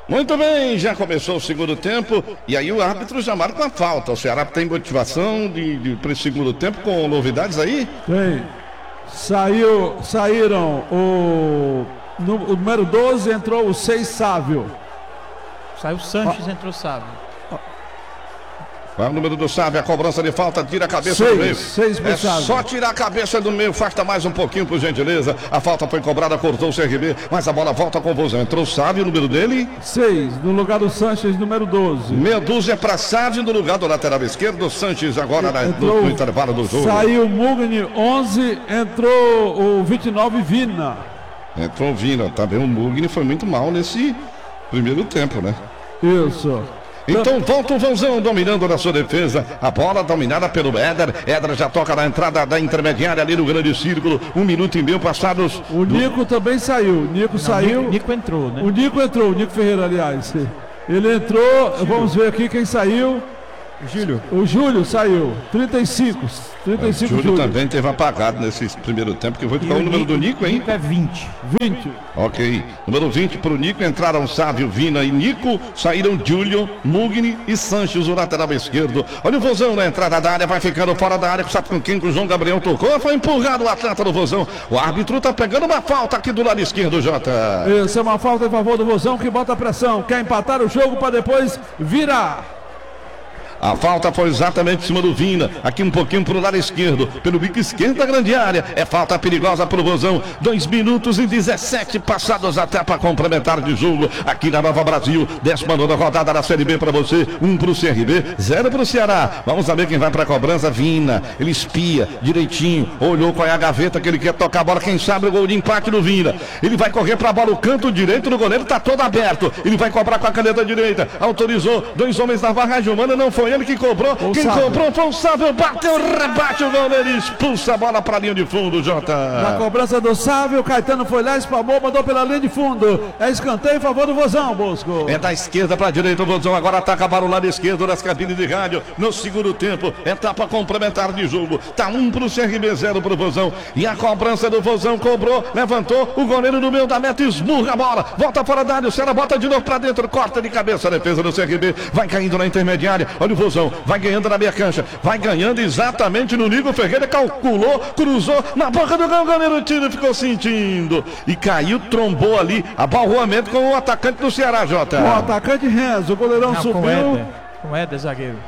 Muito bem, já começou o segundo tempo e aí o árbitro já marca uma falta. O Ceará tem motivação de, de, para esse segundo tempo com novidades aí? Tem. Saiu, saíram o, no, o número doze, entrou o seis Sávio. Saiu o Sanches, ah. entrou o Sávio. Vai o número do Sávio, a cobrança de falta, tira a cabeça seis, do meio. Seis é só tirar a cabeça do meio, afasta mais um pouquinho, por gentileza. A falta foi cobrada, cortou o C R B, mas a bola volta com o Vozão. Entrou o Sávio, o número dele? seis, no lugar do Sanches, número doze. Meia dúzia para Sávio, no lugar do lateral esquerdo, o Sanches agora na, no, no intervalo do jogo. Saiu o Mugni, onze, entrou o vinte e nove, Vina. Entrou o Vina, tá bem, o Mugni foi muito mal nesse primeiro tempo, né? Isso. Então volta o Vãozão dominando na sua defesa. A bola dominada pelo Éder. Éder já toca na entrada da intermediária ali no grande círculo. Um minuto e meio passados. O Nico do... também saiu. O Nico Não, saiu. O Nico entrou, né? O Nico entrou, o Nico Ferreira, aliás. Ele entrou, Júlio. Vamos ver aqui quem saiu. Júlio. O Júlio saiu, trinta e cinco. trinta e cinco, o Júlio, Júlio também teve apagado nesse primeiro tempo. Que foi qual o número Nico, do Nico, hein? Nico é vinte. vinte. Ok. Número vinte para o Nico. Entraram Sávio, Vina e Nico. Saíram Júlio, Mugni e Sanches, o lateral esquerdo. Olha o Vozão na entrada da área. Vai ficando fora da área. Sabe com quem que o João Gabriel tocou? Foi empurrado o atleta do Vozão. O árbitro tá pegando uma falta aqui do lado esquerdo, Jota. Isso é uma falta em favor do Vozão que bota a pressão. Quer empatar o jogo para depois virar. A falta foi exatamente em cima do Vina, aqui um pouquinho para o lado esquerdo, pelo bico esquerdo da grande área. É falta perigosa para o Vozão. dois minutos e dezessete passados até para complementar de jogo aqui na Nova Brasil. décima nona rodada da Série B para você. um para o C R B, zero para o Ceará. Vamos saber quem vai para a cobrança. Vina, ele espia direitinho, olhou qual é a gaveta que ele quer tocar a bola. Quem sabe o gol de empate do Vina. Ele vai correr para a bola, o canto direito do goleiro está todo aberto. Ele vai cobrar com a caneta direita. Autorizou, dois homens na barragem humana, não foi ele que cobrou, o quem Sábio. cobrou foi o Sávio, bateu, rebate o goleiro, expulsa a bola para a linha de fundo, Jota. Na cobrança do Sávio, o Caetano foi lá, espalmou, mandou pela linha de fundo. É escanteio em favor do Vozão, Bosco. É da esquerda para a direita, o Vozão agora ataca para o lado esquerdo das cabines de rádio. No segundo tempo, etapa complementar de jogo. Tá um para o C R B, zero para o Vozão. E a cobrança do Vozão cobrou, levantou, o goleiro no meio da meta esmurra a bola, volta fora da área, o Ceará bota de novo para dentro, corta de cabeça a defesa do C R B, vai caindo na intermediária. Olha o Vozão. Vai ganhando na meia cancha, vai ganhando exatamente no Nico Ferreira, calculou, cruzou na boca do gol, o goleiro tiro ficou sentindo e caiu, trombou ali, abalroamento com o atacante do Ceará, Jota. O atacante Renzo, o goleirão Não, subiu. Com o Éder, com o Éder, zagueiro.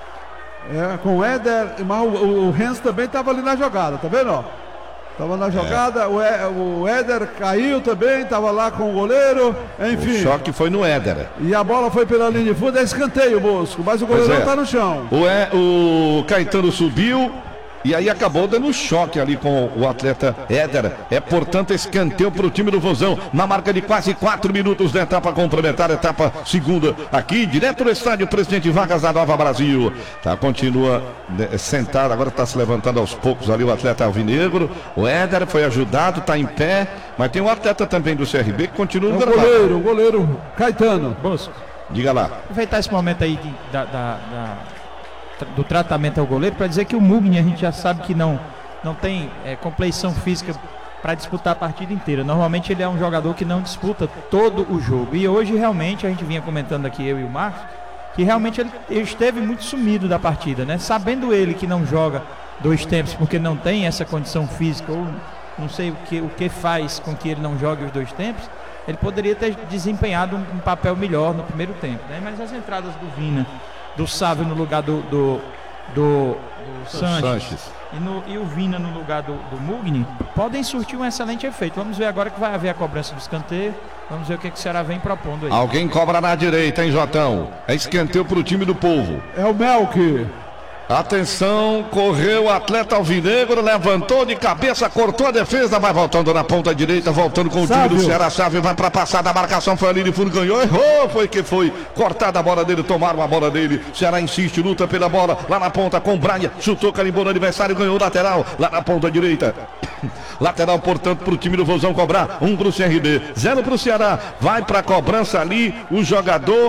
É, com o Éder, mas o, o Renzo também estava ali na jogada, tá vendo, ó? Tava na jogada, é. o, o Éder caiu também, tava lá com o goleiro, enfim. O choque foi no Éder. E a bola foi pela linha de fundo, é escanteio, Bosco, mas o goleirão é. tá no chão. O, é, o Caetano subiu e aí acabou dando choque ali com o atleta Éder. É, portanto, escanteio para o time do Vozão, na marca de quase quatro minutos da etapa complementar, etapa segunda, aqui, direto do estádio Presidente Vargas da Nova Brasil. Tá, continua né, sentado, agora está se levantando aos poucos ali o atleta alvinegro. O Éder foi ajudado, está em pé, mas tem um atleta também do C R B que continua no é o goleiro, o goleiro Caetano. Bosco. Diga lá. Aproveitar esse momento aí de, da, da, da... do tratamento ao goleiro, para dizer que o Mugni a gente já sabe que não, não tem é, compleição física para disputar a partida inteira. Normalmente ele é um jogador que não disputa todo o jogo. E hoje realmente a gente vinha comentando aqui, eu e o Marcos, que realmente ele, ele esteve muito sumido da partida, né? Sabendo ele que não joga dois tempos porque não tem essa condição física, ou não sei o que, o que faz com que ele não jogue os dois tempos, ele poderia ter desempenhado um, um papel melhor no primeiro tempo, né? Mas as entradas do Vina, do Sávio no lugar do, do, do, do Sanches, Sanches. E, no, e o Vina no lugar do, do Mugni podem surtir um excelente efeito. Vamos ver agora que vai haver a cobrança do escanteio. Vamos ver o que, que o Ceará vem propondo aí. Alguém cobra na direita, hein, Jotão? É escanteio para o time do povo. É o Melk. Atenção, correu o atleta alvinegro, levantou de cabeça, cortou a defesa, vai voltando na ponta direita, voltando com o time do Ceará. Sávio vai para passar da marcação, foi ali de fundo, ganhou, errou, foi que foi, cortada a bola dele, tomaram a bola dele. Ceará insiste, luta pela bola, lá na ponta com o Braia, chutou, carimbou no adversário, ganhou o lateral, lá na ponta direita. Lateral, portanto, para o time do Vozão cobrar, um para o C R B, zero para o Ceará. Vai para a cobrança ali o jogador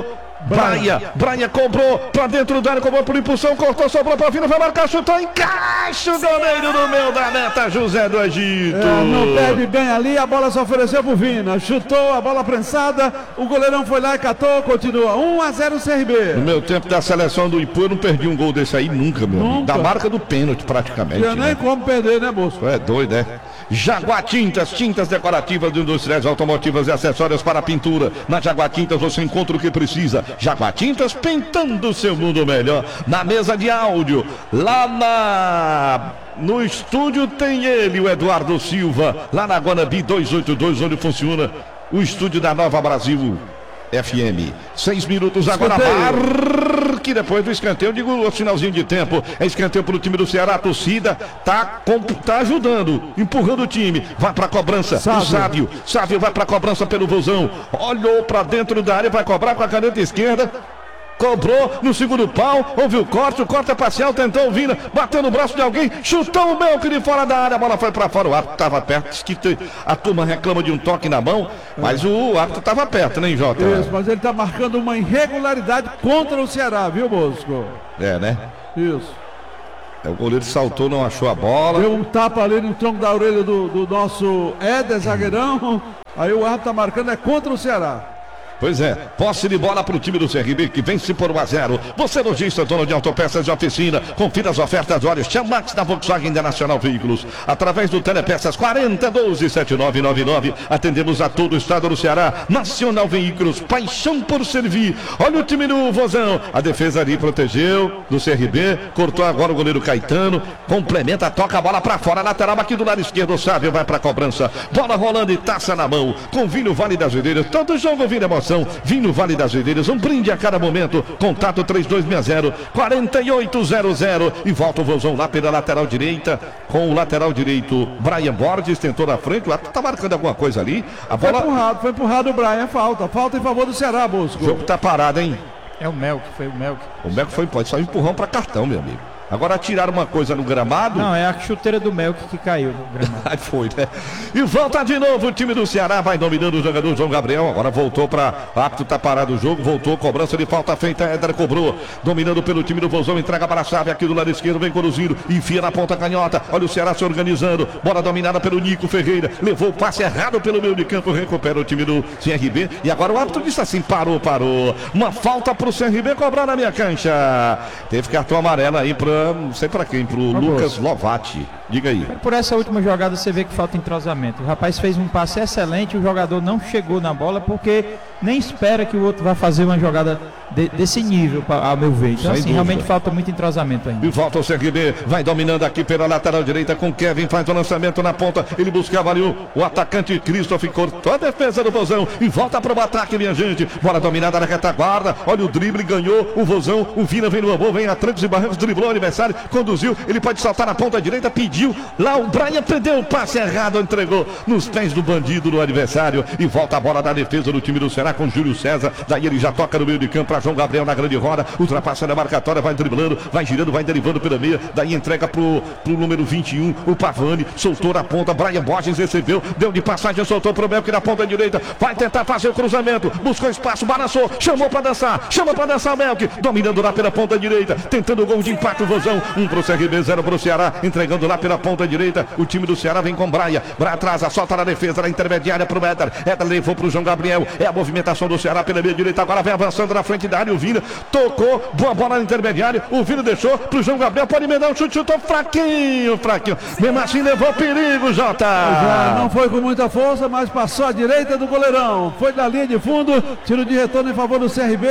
Braia, Braia cobrou pra dentro da área, cobrou por impulsão, cortou, sobrou pra Vina, vai marcar, chutou, encaixa o goleiro no meio da meta, José do Egito. É, não perde bem ali, a bola se ofereceu pro Vina, chutou, a bola prensada, o goleirão foi lá e catou, continua um a zero C R B. No meu tempo da seleção do Ipu, eu não perdi um gol desse aí nunca, meu amigo. Da marca do pênalti, praticamente. Não tinha nem como perder, né, Bosco? É doido, é? Jaguar Tintas, tintas decorativas, industriais, automotivas e acessórios para pintura. Na Jaguar Tintas você encontra o que precisa. Jaguar Tintas, pintando o seu mundo melhor. Na mesa de áudio, lá na... no estúdio tem ele, o Eduardo Silva. Lá na Guanabi duzentos e oitenta e dois, onde funciona o estúdio da Nova Brasil F M. Seis minutos agora, que depois do escanteio, eu digo o finalzinho de tempo, é escanteio para o time do Ceará, a torcida tá, tá ajudando, empurrando o time, vai para a cobrança, Sávio. o Sávio, Sávio vai para a cobrança pelo Vozão, olhou para dentro da área, vai cobrar com a caneta esquerda, cobrou no segundo pau, houve o corte, o corte é parcial, tentou o Vina, bateu no braço de alguém, chutou o Melk de fora da área, a bola foi para fora, o árbitro estava perto, diz que a turma reclama de um toque na mão, mas o árbitro estava perto, né, Jota? Isso, mas ele está marcando uma irregularidade contra o Ceará, viu, Bosco? É, né? Isso. É, o goleiro saltou, não achou a bola. Deu um tapa ali no tronco da orelha do, do nosso Éder, zagueirão, aí o árbitro está marcando, é contra o Ceará. Pois é, posse de bola para o time do C R B que vence por um a zero. Você lojista, dono de autopeças de oficina, confira as ofertas, olha, chamax da Volkswagen Internacional Veículos. Através do Telepeças quarenta doze setenta e nove noventa e nove, atendemos a todo o estado do Ceará. Nacional Veículos, paixão por servir. Olha o time do Vozão, a defesa ali protegeu do C R B, cortou agora o goleiro Caetano, complementa, toca a bola para fora, lateral aqui do lado esquerdo, o Sávio vai para a cobrança. Bola rolando e taça na mão, com vinho Vale das Videiras, todo jogo vira emoção. Vinho Vale das Videiras, um brinde a cada momento. Contato três dois seis zero, quatro oito zero zero. E volta o Vozão lá pela lateral direita. Com o lateral direito, Brian Borges tentou na frente. O árbitro tá marcando alguma coisa ali. A bola... Foi empurrado, foi empurrado o Brian. Falta, falta em favor do Ceará, Bosco. O jogo tá parado, hein? É o Melk, foi o Melk. O Melk foi, pode só um empurrão para cartão, meu amigo. Agora tirar uma coisa no gramado. Não, é a chuteira do Melk que caiu no gramado. Foi, né? E volta de novo o time do Ceará, vai dominando o jogador João Gabriel. Agora voltou para. O árbitro tá parado o jogo, voltou, cobrança de falta feita. Éder cobrou, dominando pelo time do Vozão, entrega para a chave aqui do lado esquerdo, vem conduzindo, enfia na ponta canhota. Olha o Ceará se organizando, bola dominada pelo Nico Ferreira, levou o passe errado pelo meio de campo, recupera o time do C R B. E agora o árbitro disse assim: parou, parou. Uma falta pro C R B cobrar na minha cancha. Teve cartão amarelo aí para. Não sei para quem, pro Lucas Lovati. Diga aí. Por essa última jogada você vê que falta entrosamento. O rapaz fez um passe excelente, o jogador não chegou na bola porque nem espera que o outro vá fazer uma jogada de, desse nível, ao meu ver. Então, assim, realmente falta muito entrosamento ainda. E volta o C R B, vai dominando aqui pela lateral direita com Kevin, faz o lançamento na ponta, ele buscava ali o, o atacante Christoph, cortou a defesa do Vozão e volta para o ataque, minha gente. Bola dominada na retaguarda, olha o drible, ganhou o Vozão, o Vina vem no amor, vem a trancos e barrancos, driblou o adversário, conduziu, ele pode saltar na ponta direita, pediu, lá o Brian perdeu o passe errado, entregou nos pés do bandido do adversário e volta a bola da defesa do time do Ceará com Júlio César, daí ele já toca no meio de campo para João Gabriel na grande roda, ultrapassa na marcatória, vai driblando, vai girando, vai derivando pela meia, daí entrega pro, pro número vinte e um, o Pavani, soltou na ponta, Brian Borges recebeu, deu de passagem, soltou pro Melk na ponta direita, vai tentar fazer o cruzamento, buscou espaço, balançou, chamou para dançar, chama para dançar o Melk, dominando lá pela ponta direita, tentando o gol de empate o Vozão, um pro C R B, zero pro Ceará, entregando lá pela ponta direita, o time do Ceará vem com Braia, Braia atrasa, solta na defesa, na intermediária pro Éder, Éder levou pro João Gabriel, é a movimentação do Ceará pela meia direita, agora vem avançando na frente da área, o Vina tocou, boa bola na intermediária, o Vina deixou pro João Gabriel, pode emendar um chute, chutou fraquinho, fraquinho, mesmo assim levou perigo, Jota. Já não foi com muita força, mas passou à direita do goleirão, foi da linha de fundo, tiro de retorno em favor do C R B,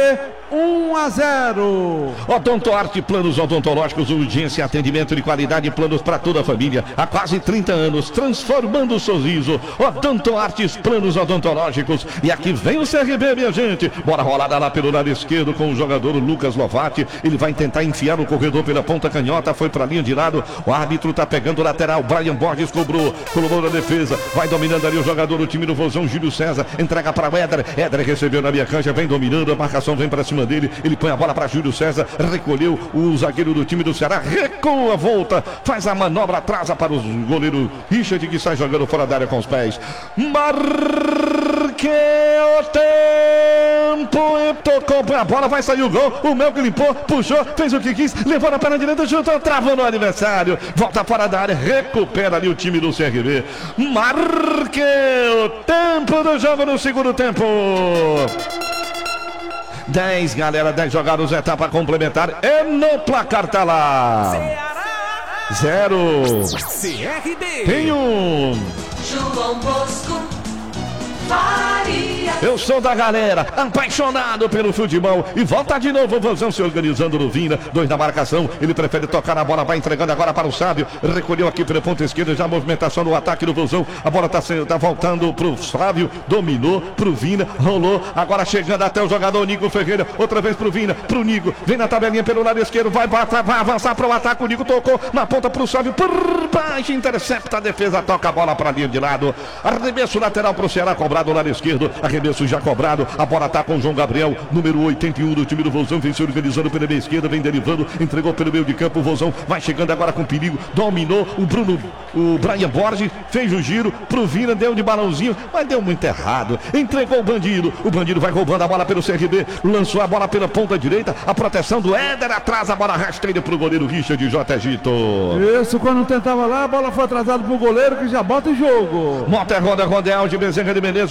um a zero. Odontoarte, planos odontológicos, urgência, atendimento de qualidade, planos para toda a família, há quase trinta anos, transformando o sorriso. Odontoartes, planos odontológicos, e aqui vem o C R B, minha gente, bora rolada lá pelo lado esquerdo com o jogador Lucas Lovati, ele vai tentar enfiar no corredor pela ponta canhota, foi para a linha de lado, o árbitro tá pegando o lateral, Brian Borges cobrou, colocou na defesa, vai dominando ali o jogador do time do Vozão, Júlio César, entrega para o Éder, Éder recebeu na minha cancha, vem dominando, a marcação vem para cima dele, ele põe a bola para Júlio César, recolheu o zagueiro do time do Ceará, recua, volta, faz a manobra, atrasa para o goleiro Richard, que sai jogando fora da área com os pés. Marque o tempo! limpou, tocou a bola, vai sair o gol. O Melk limpou, puxou, fez o que quis, levou na perna direita, chutou, travou no adversário. Volta fora da área, recupera ali o time do C R B. Marque o tempo do jogo no segundo tempo. dez, galera, dez jogados, etapa complementar. E no placar tá lá. Zero. C R B. Tem um. João Bosco Faria. Eu sou da galera, apaixonado pelo futebol. E volta de novo o Vozão se organizando no Vina. Dois na marcação, ele prefere tocar na bola, vai entregando agora para o Sábio. Recolheu aqui pela ponta esquerda, já a movimentação do ataque do Vozão. A bola tá, tá voltando pro Sábio, dominou pro Vina, rolou. Agora chegando até o jogador Nico Ferreira. Outra vez pro Vina, pro Nico. Vem na tabelinha pelo lado esquerdo, vai, vai, vai avançar pro ataque. O Nico tocou na ponta pro Sábio. Por baixo, intercepta a defesa, toca a bola pra linha de lado. Arremesso lateral pro Ceará, cobrado do lado esquerdo, arremesso já cobrado, a bola tá com o João Gabriel, número oitenta e um do time do Vozão, vem se organizando pela meia esquerda, vem derivando, entregou pelo meio de campo, o Vozão vai chegando agora com perigo, dominou o Bruno, o Brian Borges, fez o giro pro Vina, deu de balãozinho, mas deu muito errado, entregou o Bandido, o Bandido vai roubando a bola pelo C R B, lançou a bola pela ponta direita, a proteção do Éder atrás, a bola rasteira pro goleiro Richard J. Gito. Isso, quando tentava lá, a bola foi atrasada pro goleiro que já bota em jogo. Mota, roda, roda, de Bezerra de Menezes.